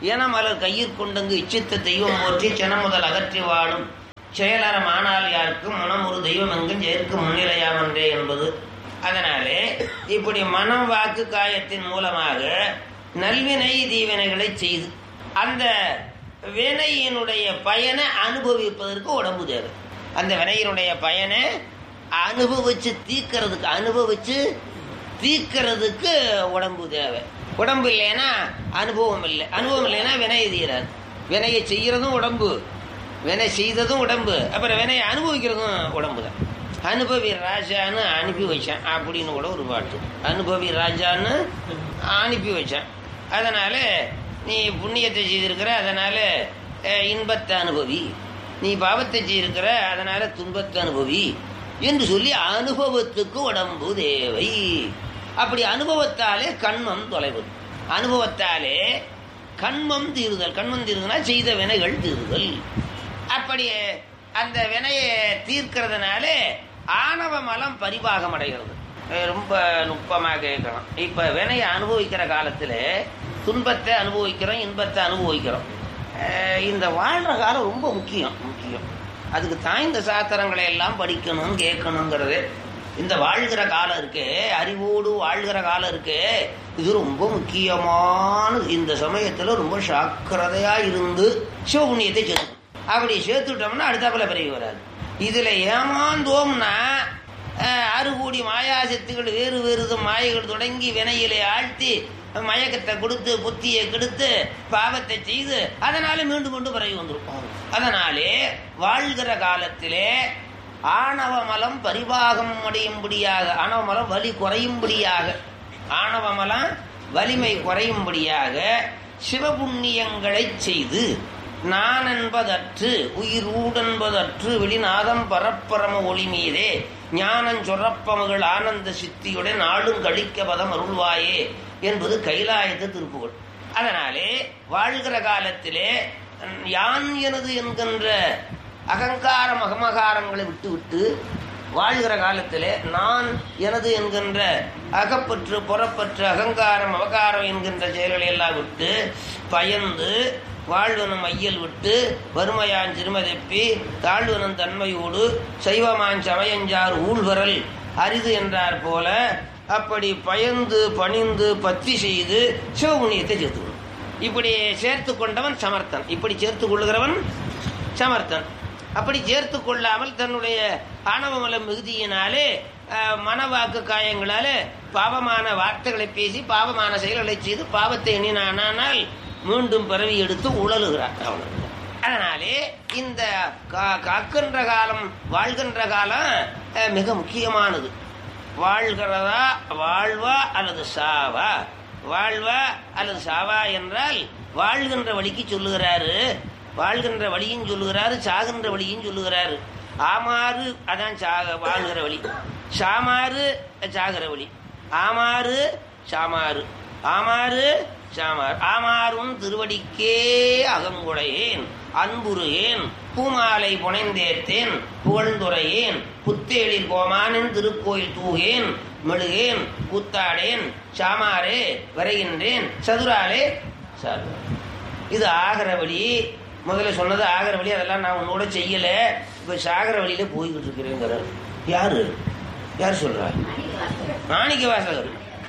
என கையில் கொண்டங்கு இச்சித்த தெய்வம் போற்றி சென முதல் அகற்றி வாழும் செயலறம் ஆனால் யாருக்கும் மனம் ஒரு தெய்வம் எங்கும் சேர்க்கு முன்னிலையாமன்றே என்பது. அதனாலே இப்படி மனம் வாக்கு காயத்தின் மூலமாக நல்வினை தீவினைகளை செய்து அந்த வினையினுடைய பயனை அனுபவிப்பதற்கு உடம்பு தேவை. அந்த வினையினுடைய பயனை அனுபவிச்சு தீர்க்கிறதுக்கு அனுபவிச்சு தீர்க்கிறதுக்கு உடம்பு தேவை. உடம்பு இல்லைன்னா அனுபவம் இல்லை, அனுபவம் இல்லைன்னா வினையை தீராது. வினையை செய்யறதும் உடம்பு, வினை செய்ததும் உடம்பு, அப்புறம் வினையை அனுபவிக்கிறதும் உடம்பு தான். அனுபவி ராஜான்னு அனுப்பி வச்சான் அப்படின்னு கூட ஒரு பாட்டு. அனுபவி ராஜான்னு அனுப்பி வச்சான். அதனால நீ புண்ணியத்தை செய்திருக்கிற, அதனால இன்பத்தை அனுபவி. நீ பாவத்தை செய்திருக்கிற, அதனால துன்பத்தை அனுபவி என்று சொல்லி அனுபவத்துக்கு உடம்பு தேவை. அப்படி அனுபவத்தாலே கண்மம் தொலைவது. அனுபவத்தாலே கண்மம் தீருதல். கண்மம் தீருதுன்னா செய்த வினைகள் தீருதல். அப்படி அந்த வினையை தீர்க்கிறதுனால ஆணவ மலம் பரிபாகம் அடைகிறது. ரொம்ப நுட்பமாக கேட்கணும். இப்ப வினையை அனுபவிக்கிற காலத்துல துன்பத்தை அனுபவிக்கிறோம், இன்பத்தை அனுபவிக்கிறோம். இந்த வாழ்ற காலம் ரொம்ப முக்கியம் முக்கியம் அதுக்கு தான் இந்த சாஸ்திரங்களை எல்லாம் படிக்கணும் கேட்கணுங்கிறது. இந்த வாழ்கிற காலம் இருக்கு, அறிவோடு வாழ்கிற காலம் இருக்கு, இது ரொம்ப முக்கியமானது. இந்த சமயத்துல ரொம்ப சாக்கிரதையா இருந்து சிவபுண்ணியத்தை சேர்த்து அப்படி சேர்த்துட்டோம்னா அடுத்தாப்புல பிறகு வராது. இதுல ஏமாந்தோம்னா ஆறு கோடி மாயாசக்திகள் வேறு வேறு மாயைகள் தொடங்கி வினையிலே ஆழ்த்தி மயக்கத்தை கொடுத்து புத்தியை கெடுத்து பாவத்தை செய்து அதனால மீண்டும் மீண்டும் பிறகு வந்திருப்போம். அதனாலே வாழ்கிற காலத்திலே ஆணவ மலம் பரிபாகம் அடையும்படியாக, ஆணவ மலம் வலி குறையும்படியாக, ஆணவ மலம் வலிமை குறையும்படியாக சிவபுண்ணியங்களை செய்து நான் என்பதற்று உயிர் ஊடென்பதற்று வெளிநாதம் பரப்பரம ஒளி மீதே ஞானம் சொரப்பமகள் ஆனந்த சித்தியுடன் நாளும் கழிக்க பதம் அருள்வாயே என்பது கைலாயத்து திருப்புகழ். அதனாலே வாழ்கிற காலத்திலே யான் எனது என்கின்ற அகங்கார மகமகாரங்களை விட்டு விட்டு வாழ்கிற காலத்திலே நான் எனது என்கின்ற அகப்பற்று புறப்பற்று அகங்காரம் அவகாரம் என்கின்ற செயல்களை எல்லாம் விட்டு பயந்து வாழ்வனும் ஐயல் விட்டு வறுமையான் சிறுமதப்பி தாழ்வனும் தன்மையோடு சைவமான் சமயஞ்சார் ஊழ்வரல் அரிது என்றார் போல அப்படி பயந்து பணிந்து பத்தி செய்து சிவபுண்ணியத்தை சேர்த்துக்கணும். இப்படி சேர்த்து கொண்டவன் சமர்த்தன். இப்படி சேர்த்து கொள்ளுகிறவன் சமர்த்தன். அப்படி சேர்த்து கொள்ளாமல் தன்னுடைய ஆணவமல மிகுதியினாலே மனவாக்கு காயங்களாலே பாவமான வார்த்தைகளை பேசி பாவமான செயல்களை செய்து பாவத்தை எண்ணினானால் மீண்டும் பிறவி எடுத்து உழலுகிறார். அதனாலே இந்த காக்கின்ற காலம் வாழ்கின்ற காலம் மிக முக்கியமானது. வாழ்கிறதா வாழ்வா அல்லது சாவா, வாழ்வா அல்லது சாவா என்றால் வாழ்கின்ற வழிக்கு சொல்லுகிறாரு, வாழ்கின்ற வழியும் சொல்லுகிறாரு, சாகின்ற வழியும் சொல்லுகிறாரு. ஆமாறு அதான் சாக வாழ்கிற வழி, சாமாறு சாகிற வழி. ஆமாறு சாமாறு, ஆமாறு சாமார். ஆமாறும் திருவடிக்கே அகங்குடையேன் அன்புருகேன் பூமாலை புனைந்தேத்தேன் புகழ்ந்துரையேன் புத்தேளில் கோமானின் திருக்கோயில் தூகேன் மெழுகேன் கூத்தாடேன் சாமாரே வரைகின்றேன் சதுராலே சார். இது ஆகிற வழி. முதல்ல சொன்னது ஆகிற வழி, அதெல்லாம் நான் உன்னோட செய்யல. இப்ப சாகர வழியில போய்கிட்டு இருக்கிறேங்கிறார். யாரு யார் சொல்றாரு? மாணிக்க வாசகர்.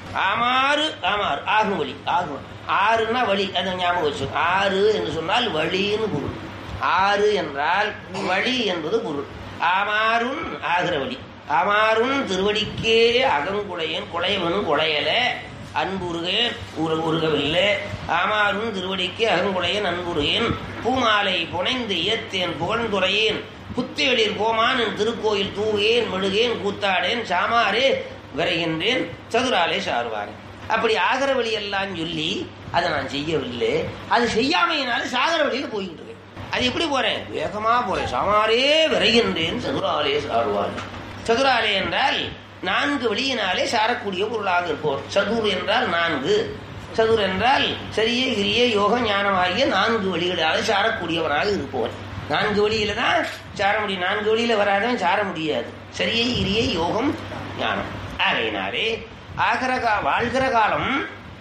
ஆமாறு ஆமாறு ஆகும் வழி. ஆகும் ஆறுன்னா வழி, அதை ஞாபகம் வச்சு. ஆறு என்று சொன்னால் வழின்னு பொருள். ஆறு என்றால் வழி என்பது பொருள். ஆமாறும் ஆகிற வழி. ஆமாறும் திருவடிக்கே அகங்குடையன் குழையவனும் குழையல அன்புருகேன் உரு உருகவில்லை. ஆமாறும் திருவடிக்கே அகங்குடையன் அன்புருகேன் பூமாலை புனைந்து ஏத்தேன் புகழ்ந்துரையேன் புத்தேளிர் கோமான் திருக்கோயில் தூகேன் மெழுகேன் கூத்தாடேன் சாமாரே விரைகின்றேன் சதுராலே சாருவாரேன். அப்படி ஆகிற வழியெல்லாம் சொல்லி அதை நான் செய்யவில்லை. அது செய்யாமையினால சாகர வழியில போய்கிட்டு இருக்கேன். அது எப்படி போறேன்? வேகமா போறேன். சாமாரே விரைகின்றேன் சதுராலே சாருவாரேன். சதுராலே என்றால் நான்கு வழியினாலே சாரக்கூடிய பொருளாக இருப்போர். சதுர் என்றால் நான்கு. சதுர் என்றால் சரிய கிரிய யோக ஞானம் ஆகிய நான்கு வழிகளாக சாரக்கூடியவனாக இருப்பவன். நான்கு வழியில தான் சார முடியும். நான்கு வழியில வராதவன் சார முடியாது. சரியை கிரியை யோகம் ஞானம். ஆகையினாலே ஆகிற கா வாழ்கிற காலம்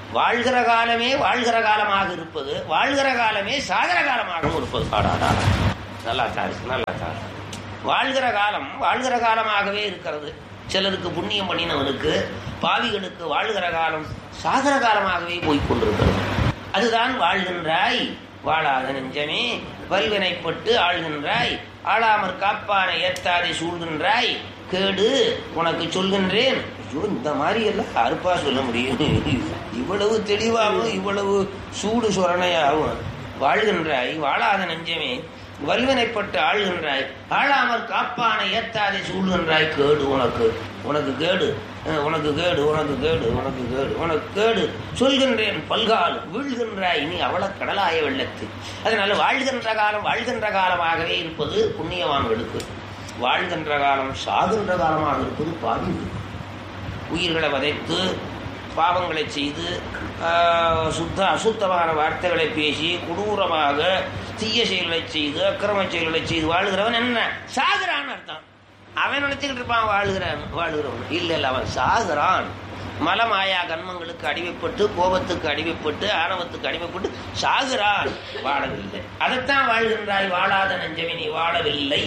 வாழ்கிற காலமே வாழ்கிற காலமாக இருப்பது, வாழ்கிற காலமே சாகர காலமாகவும் இருப்பது. ஆடாடா, நல்லா தான் நல்லா தான். வாழ்கிற காலம் வாழ்கிற காலமாகவே இருக்கிறது. சிலருக்கு புண்ணியம் பண்ணினவனுக்கு, பாவிகளுக்கு வாழ்கிற காலம் சாகர காலமாகவே போய்கொண்டிருக்கிறது. அதுதான் வாழ்கின்றாய் வாழாத நெஞ்சமே வல்வினைப்பட்டு ஆள்கின்றாய், ஆளாமற் காப்பானை ஏத்தாதை சூழ்கின்றாய், கேடு உனக்கு சொல்கின்றேன். ஐயோ, இந்த மாதிரி எல்லாம் அறுப்பா சொல்ல முடியும்? இவ்வளவு தெளிவாகவும் இவ்வளவு சூடு சொரணையாகவும் வாழ்கின்றாய் வாழாத நெஞ்சமே வல்வினைப்பட்டு ஆள்கின்றாய், ஆளாமற் காப்பானை ஏத்தாதை சூழ்கின்றாய், கேடு உனக்கு உனக்கு கேடு உனக்கு கேடு உனக்கு கேடு உனக்கு கேடு உனக்கு கேடு சொல்கின்றேன் பல்கால் வீழ்கின்றாய் நீ அவள கடலாய வெள்ளத்து. அதனால வாழ்கின்ற காலம் வாழ்கின்ற காலமாகவே இருப்பது புண்ணியவான்களுக்கு, வாழ்கின்ற காலம் சாகின்ற காலமாக இருப்பது பாவிகளுக்கு. உயிர்களை வதைத்து பாவங்களை செய்து சுத்த அசுத்தமான வார்த்தைகளை பேசி கொடூரமாக தீய செயல்களை செய்து அக்கிரம செயல்களை செய்து வாழ்கிறவன் என்ன சாகிறான் அர்த்தம். அவன் நினைச்சுக்கிட்டு இருப்பான் வாழ்கிறான் வாழ்கிறவன். இல்லை இல்லை, அவன் சாகிறான். மலமாயா கன்மங்களுக்கு அடிமைப்பட்டு, கோபத்துக்கு அடிமைப்பட்டு, ஆணவத்துக்கு அடிமைப்பட்டு சாகிறான், வாழவில்லை. அதைத்தான் வாழ்கின்றாய் வாழாத நெஞ்சமே நீ வாழவில்லை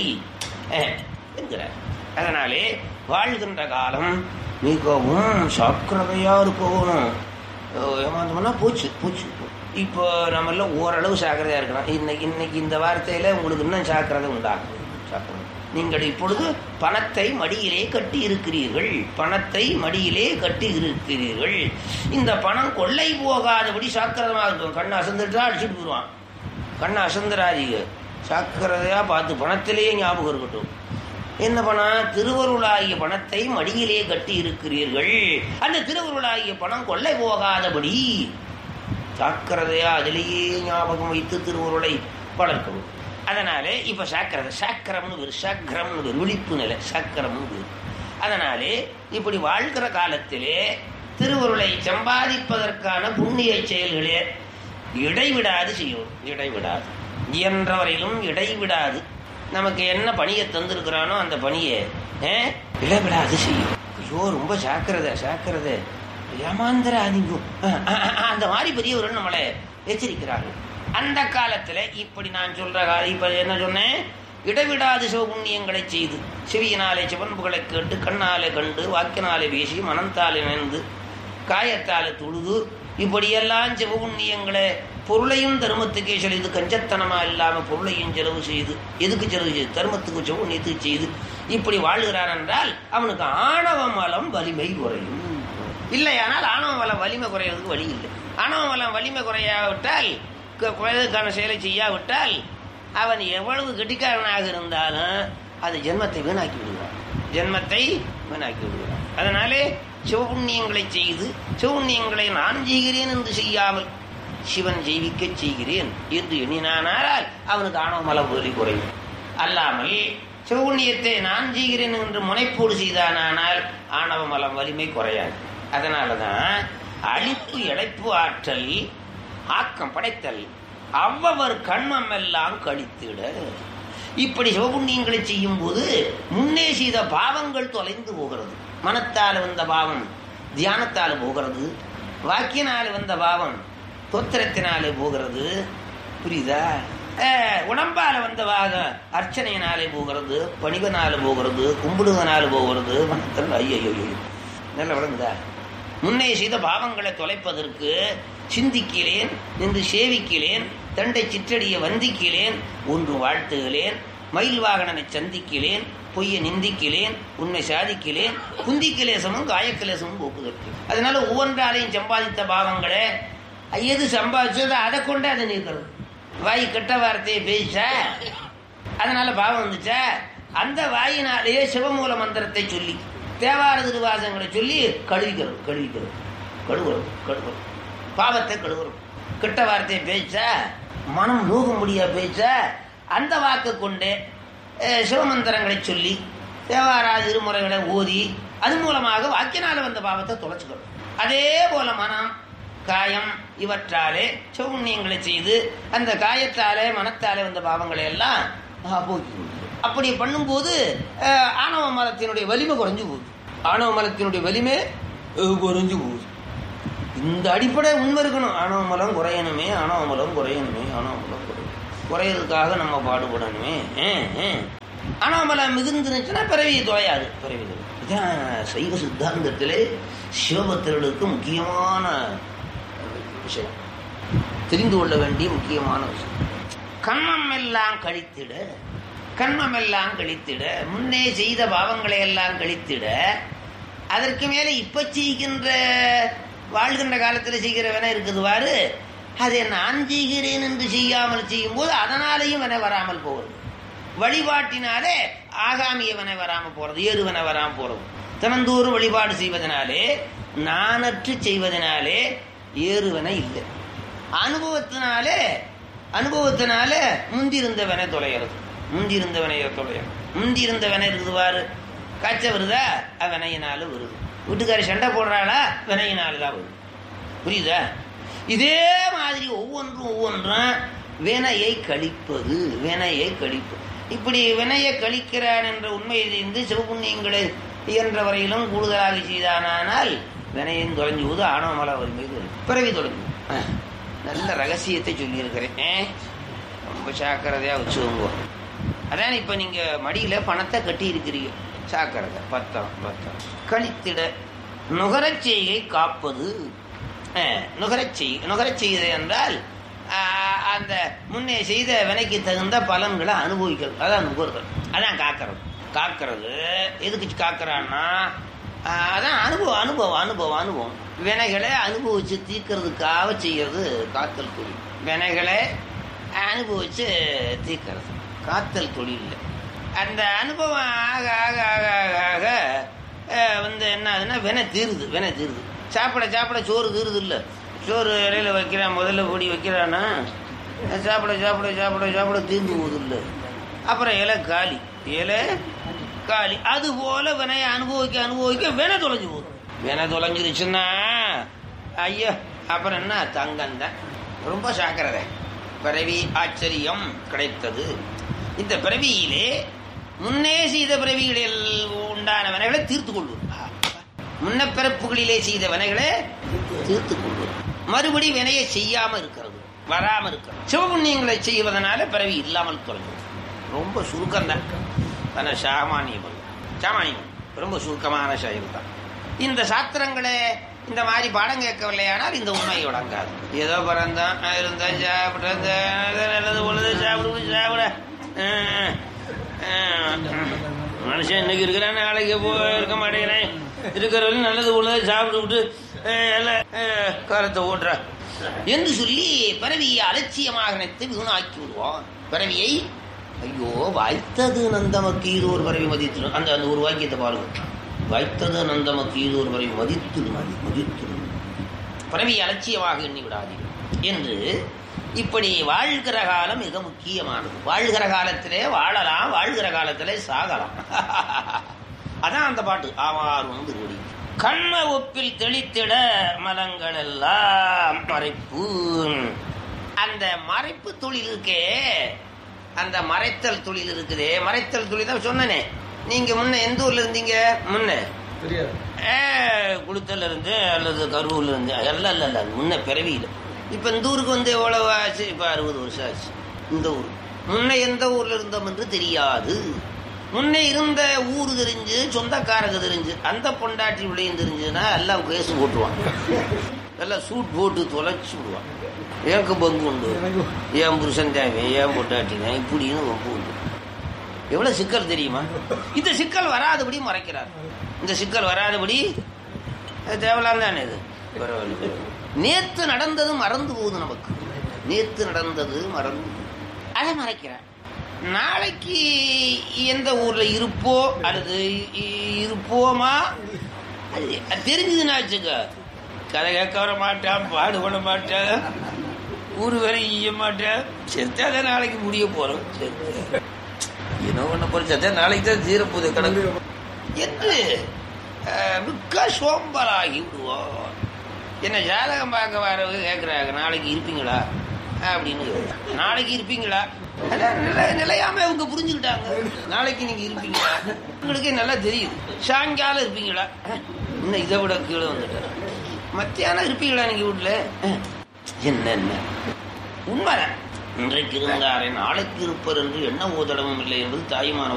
என்கிறார். அதனாலே வாழ்கின்ற காலம் மிகவும் சாக்கிரதையா இருக்கணும். ஏமாந்தோம்னா போச்சு போச்சு. இப்போ நம்ம எல்லாம் ஓரளவு சாக்கிரதையா இருக்கணும். இன்னைக்கு இன்னைக்கு இந்த வார்த்தையில உங்களுக்கு இன்னும் சாக்கிரதை உண்டாகும். சாக்கிரதை நீங்கள் இப்பொழுது பணத்தை மடியிலே கட்டி இருக்கிறீர்கள், பணத்தை மடியிலே கட்டி இருக்கிறீர்கள். இந்த பணம் கொள்ளை போகாதபடி சாக்கிரதமாக இருக்கும். கண்ணை அசந்துட்டா அடிச்சுட்டு போடுவான். கண்ணை அசந்துராதிக சாக்கிரதையா பார்த்து பணத்திலேயே ஞாபகம் இருக்கட்டும். என்ன பணம்? திருவருளாகிய பணத்தை மடியிலே கட்டி இருக்கிறீர்கள். அந்த திருவருளாகிய பணம் கொள்ளை போகாதபடி சாக்கிரதையா அதிலேயே ஞாபகம் வைத்து திருவருளை வளர்க்கணும். அதனாலே இப்ப சாக்கிரதை சாக்கரம்னு வேறு, சாக்கரம்னு வேறு, விழிப்பு நிலை சாக்கரம்னு வேறு. அதனாலே இப்படி வாழ்கிற காலத்திலே திருவருளை சம்பாதிப்பதற்கான புண்ணிய செயல்களே இடைவிடாது செய்யணும். இடைவிடாது, இயன்றவரையிலும் இடைவிடாது. நமக்கு என்ன பணியை தந்திருக்கிறானோ அந்த பணியை இடைவிடாது செய்யும். ஐயோ ரொம்ப சாக்கிரதை சாக்கிரதை ஏமாந்திர அதிகம், அந்த மாதிரி பெரியவர்கள் நம்மளை எச்சரிக்கிறார்கள். அந்த காலத்துல இப்படி நான் சொல்ற காலம் இப்ப என்ன சொன்னேன், இடைவிடாது சிவபுண்ணியங்களை செய்து செவியினாலே சிவன்புகளை கேட்டு கண்ணாலே கண்டு வாக்கினாலே பேசி மனந்தாலே நினைந்து காயத்தாலே தொழுது இப்படியெல்லாம் சிவபுண்ணியங்களை பொருளையும் தர்மத்துக்கே செலுது, கஞ்சத்தனமா இல்லாம பொருளையும் செலவு செய்து, எதுக்கு செலவு செய்து? தர்மத்துக்கு சிவபுண்ணியத்துக்கு செய்து இப்படி வாழ்கிறான் என்றால் அவனுக்கு ஆணவ மலம் வலிமை குறையும். இல்லையானால் ஆணவ மலம் வலிமை குறையிறதுக்கு வழி இல்லை. ஆணவ மலம் வலிமை குறையாவிட்டால், குறைவதற்கான செயலை செய்யாவிட்டால் அவன் எவ்வளவு கெட்டிக்காரனாக இருந்தாலும் அது ஜென்மத்தை வீணாக்கி விடுவான், ஜென்மத்தை வீணாக்கி விடுவான். அதனாலே சிவபுண்ணியங்களை செய்து சிவபுண்ணியங்களை நான் செய்கிறேன் என்று செய்யாமல் சிவன் ஜெயிக்க செய்கிறேன் என்று எண்ணினானால் அவனுக்கு ஆணவ மலம் வலி குறையும். அல்லாமல் சிவபுண்ணியத்தை நான் செய்கிறேன் என்று முனைப்போடு செய்தானால் ஆணவ மலம் வலிமை குறையாது. அதனாலதான் அழிப்பு இழைப்பு ஆற்றல் ஆக்கம் படைத்தல் அவ்வவர் கண்மம் எல்லாம் கழித்திட. இப்படி சிவபுண்ணியங்களை செய்யும் போது முன்னே செய்த பாவங்கள் தொலைந்து போகிறது. மனத்தால் வந்த பாவம் தியானத்தால் போகிறது, வாக்கினால் வந்த பாவம் தோத்திரத்தினாலே போகிறது. புரியுதா? உடம்பால வந்த பாகம் அர்ச்சனையினாலே போகிறது, பணிவனால போகிறது, கும்பிடுவனால போகிறது. மனத்தில் ஐயோ நல்ல விளங்குதா? முன்னே செய்த பாவங்களை தொலைப்பதற்கு சிந்திக்கிறேன், நின்று சேவிக்கிறேன், தண்டை சிற்றடியை வந்திக்கிறேன், ஒன்று வாழ்த்துகிறேன், மயில் வாகனனை சந்திக்கிறேன், பொய்யை நிந்திக்கிறேன், உண்மை சாதிக்கிறேன், குந்திக்கிலேசமும் காயக்கிலேசமும் போக்குதற்கு. அதனால ஒவ்வொன்றாலையும் சம்பாதித்த பாவங்களை எது சம்பாதிச்சதோ அதை கொண்டு அதை நீக்கிறது. வாய் கெட்ட வார்த்தையை பேசா அதனால பாவம் வந்துச்சா, அந்த வாயினாலேயே சிவமூல மந்திரத்தை சொல்லி தேவார திருவாசங்களை சொல்லி கழுவிக்கிறது கழுவிக்கிறது கழுவுறது கழுவுறது பாவத்தை கழுவுறது. கெட்ட வார்த்தையை பேசா, மனம் நோக முடியா பேசா, அந்த வாக்கு கொண்டு சிவமந்திரங்களை சொல்லி தேவாராத இருமுறைகளை ஓதி அது மூலமாக வாக்கினால வந்த பாவத்தை தொலைச்சுக்கணும். அதே போல மனம் காயம் இவற்றாலே சிவபுண்ணியங்களை செய்து அந்த காயத்தாலே மனத்தாலே வந்த பாவங்களை எல்லாம் போக்கி. அப்படி பண்ணும்போது ஆணவ மலத்தினுடைய வலிமை குறைஞ்சு போகுது. ஆணவ மலத்தினுடைய வலிமை குறைஞ்சு போகுது. இந்த அடிப்படை உண்மை இருக்கணும். ஆணவமலம் குறையணுமே, ஆணவமலம் குறையணுமே, ஆணவமலம் குறையணும், குறையறதுக்காக நம்ம பாடுபடணுமே. ஆணவமலம் மிகுந்துச்சுன்னா பிறவி தொலையாது. பிறவி இதான் சைவ சித்தாந்தத்திலே சிவபக்தர்களுக்கு முக்கியமான விஷயம், தெரிந்து கொள்ள வேண்டிய முக்கியமான விஷயம். கண்மம் எல்லாம் கழித்திட, கண்மம் எல்லாம் கழித்திட, முன்னே செய்த பாவங்களை எல்லாம் கழித்திட, அதற்கு மேலே இப்ப செய்கின்ற வாழ்கின்ற காலத்தில் செய்கிற வினை இருக்குதுவாறு, அதை நான் செய்கிறேன் என்று செய்யாமல் செய்யும் போது அதனாலேயும் வினை வராமல் போகிறது. வழிபாட்டினாலே ஆகாமிய வினை வராமல் போறது, ஏறு வினை வராமல் போறது. தினந்தோறும் வழிபாடு செய்வதனாலே, நானற்று செய்வதனாலே ஏறுவனை இல்லை. அனுபவத்தினாலே அனுபவத்தினால முந்திருந்தவனை தொலைகிறது, முந்திருந்தவனை தொலைகிறது. முந்திருந்தவனை இருக்குதுவாரு, காய்ச்ச வருதா வினையினால வருது, வீட்டுக்காரி சண்டை போடுறாளா வினையினால தான் வருது. புரியுதா? இதே மாதிரி ஒவ்வொன்றும் ஒவ்வொன்றும் வினையை கழிப்பது, வினையை கழிப்பது. இப்படி வினையை கழிக்கிறான் என்ற உண்மையை தெரிந்து சிவபுண்ணியங்களை இயன்ற வரையிலும் கூடுதலாக செய்தானால் வினையும் தொலைஞ்சு போது ஆணவமல வறுமை பிறவி தொலைஞ்சு. நல்ல ரகசியத்தை சொல்லியிருக்கிறேன், ரொம்ப சாக்கிரதையா வச்சுக்கோங்க. அதான் இப்ப நீங்க மடியில பணத்தை கட்டி இருக்கிறீங்க, சாக்கிரதை. பத்தம் பத்தம் கழித்திட நுகரச் செய்கை காப்பது. நுகரச் செய் நுகரச் செய்வது என்றால் அந்த முன்னே செய்த வினைக்கு தகுந்த பலன்களை அனுபவிக்கிறது, அதான் நுகர்தல், அதான் காக்கிறது. காக்கிறது எதுக்கு காக்கிறான்னா அதான் அனுபவம் அனுபவம் அனுபவம் அனுபவம் வினைகளை அனுபவிச்சு தீர்க்கிறதுக்காக செய்யறது காத்தல் தொழில். வினைகளை அனுபவிச்சு தீர்க்கிறது காத்தல் தொழில். அந்த அனுபவம் ஆக ஆக ஆக ஆக ஆக வந்து என்ன ஆகுதுன்னா வினை தீருது, வினை தீருது. சாப்பிட சாப்பிட சோறு தீருது இல்லை, சோறு இலையில வைக்கிறான், முதல்ல பொடி வைக்கிறான்னா சாப்பிட சாப்பிட சாப்பிட சாப்பிட தீர்ந்து போகுது இல்லை, அப்புறம் இலை காலி, இலை காலி. அது போல வினையை அனுபவிக்க அனுபவிக்க வினை தொலைஞ்சு போகுது. வினை தொலைஞ்சிருச்சுன்னா ஐயோ அப்புறம் என்ன தங்கந்தான். ரொம்ப சாக்கிறத பிறவி ஆச்சரியம் கிடைத்தது. இந்த பிறவியிலே முன்னே செய்த பிறவிகளில் உண்டான வினைகளை தீர்த்து கொள்வது, முன்ன பிறப்புகளிலே செய்த வினைகளை தீர்த்து கொள்வது, மறுபடி வினையை செய்யாம இருக்கிறது, வராம இருக்கிறது. சிவபுண்ணியங்களை செய்வதனால பிறவி இல்லாமல் தொலைஞ்சது. ரொம்ப சுருக்கம் தான், ஆனா சாமானியம் சாமானியம் ரொம்ப சுருக்கமான செயல் தான். இந்த சாத்திரங்களை இந்த மாதிரி பாடம் கேட்கவில்லையானால் இந்த உண்மை உடங்காது. ஏதோ பிறந்தான் இருந்தா சாப்பிட நல்லது பொழுது சாப்பிடு சாப்பிட மனுஷன் இன்னைக்கு இருக்கிறேன் நாளைக்கு போ இருக்க மாட்டேங்கிறேன், இருக்கிறவரையும் நல்லது பொழுது சாப்பிட்டு விட்டு காலத்தை ஓட்டுற என்று சொல்லி பிறவியை அலட்சியமாக நினைத்து வீணாக்கி விடுவான். பிறவியை ஐயோ வாய்த்தது நந்தமக்கு இது ஒரு பறவை மதித்து, அந்த அந்த ஒரு வாக்கியத்தை பாருங்க, வாய்த்தது நந்தமக்கு இது ஒரு பறவை மதித்து மதித்து பறவையை அலட்சியமாக எண்ணி விடாதீர்கள் என்று. இப்படி வாழ்கிற காலம் மிக முக்கியமானது. வாழ்கிற காலத்திலே வாழலாம், வாழ்கிற காலத்திலே சாகலாம். அதான் அந்த பாட்டு ஆவார் வந்து ஓடி. கண்ண ஒப்பில் தெளித்திட மலங்கள் எல்லாம் மறைப்பு. அந்த மறைப்பு தொழில் இருக்கே, அந்த மறைத்தல் தொழில் இருக்குதே, மறைத்தல் தொழில் தான் சொன்னனே. நீங்க முன்ன எந்த ஊர்ல இருந்தீங்க? முன்ன குளுத்தல்ல இருந்து அல்லது கரூர்ல இருந்து எல்லாம் இல்ல இல்ல முன்ன பிறவியில. இப்ப இந்த ஊருக்கு வந்து எவ்வளவு ஆச்சு? இப்ப அறுபது வருஷம் ஆச்சு. இந்த ஊர் முன்ன எந்த ஊர்ல இருந்தோம் என்று தெரியாது. முன்னே இருந்த ஊரு தெரிஞ்சு, சொந்தக்காரங்க தெரிஞ்சு, அந்த பொண்டாட்டி விளையும் தெரிஞ்சுன்னா எல்லாம் கேசு போட்டுவான், எல்லாம் சூட் போட்டு தொலைச்சு விடுவான். எனக்கு பங்கு உண்டு, ஏன் புருஷன் தேவை, ஏன் பொண்டாட்டினா இப்படின்னு பங்கு உண்டு. எவ்வளவு சிக்கல் தெரியுமா? இந்த சிக்கல் வராதபடி மறைக்கிறார். இந்த சிக்கல் வராதபடி தேவலாம் தானே இது. நேத்து நடந்தது மறந்து போகுது நமக்கு, நேத்து நடந்தது மறந்து அதை மறைக்கிறார். நாளைக்கு எந்த ஊர்ல இருப்போ அல்லது இருப்போமா அது தெரிஞ்சதுன்னா வச்சுக்க, கதை கேட்க வர மாட்டான், பாடுபட மாட்டான், ஊரு வேலை செய்ய மாட்டேன், செத்தாத நாளைக்கு முடிய போறோம், என்ன பண்ண போற, செத்தா நாளைக்கு தான் தீரப்போது கணக்கு என்று மிக்க சோம்பலாகி விடுவோம். என்ன ஜாதகம் பார்க்க வரவங்க கேட்கிறாங்க, நாளைக்கு இருப்பீங்களா அப்படின்னு. நாளைக்கு இருப்பீங்களா? நிலையாம அவங்க புரிஞ்சுக்கிட்டாங்க. நாளைக்கு நீங்க இருப்பீங்களா? உங்களுக்கே நல்லா தெரியுது. சாயங்காலம் இருப்பீங்களா? இன்னும் இதை விட கீழே வந்துட்டார். மத்தியானம் இருப்பீங்களா நீங்க வீட்டுல? என்ன என்ன உண்மை, இன்றைக்கு இருந்தாரே நாளைக்கு இருப்பர் என்று எண்ண ஓதளவும் இல்லை என்பது தாயுமான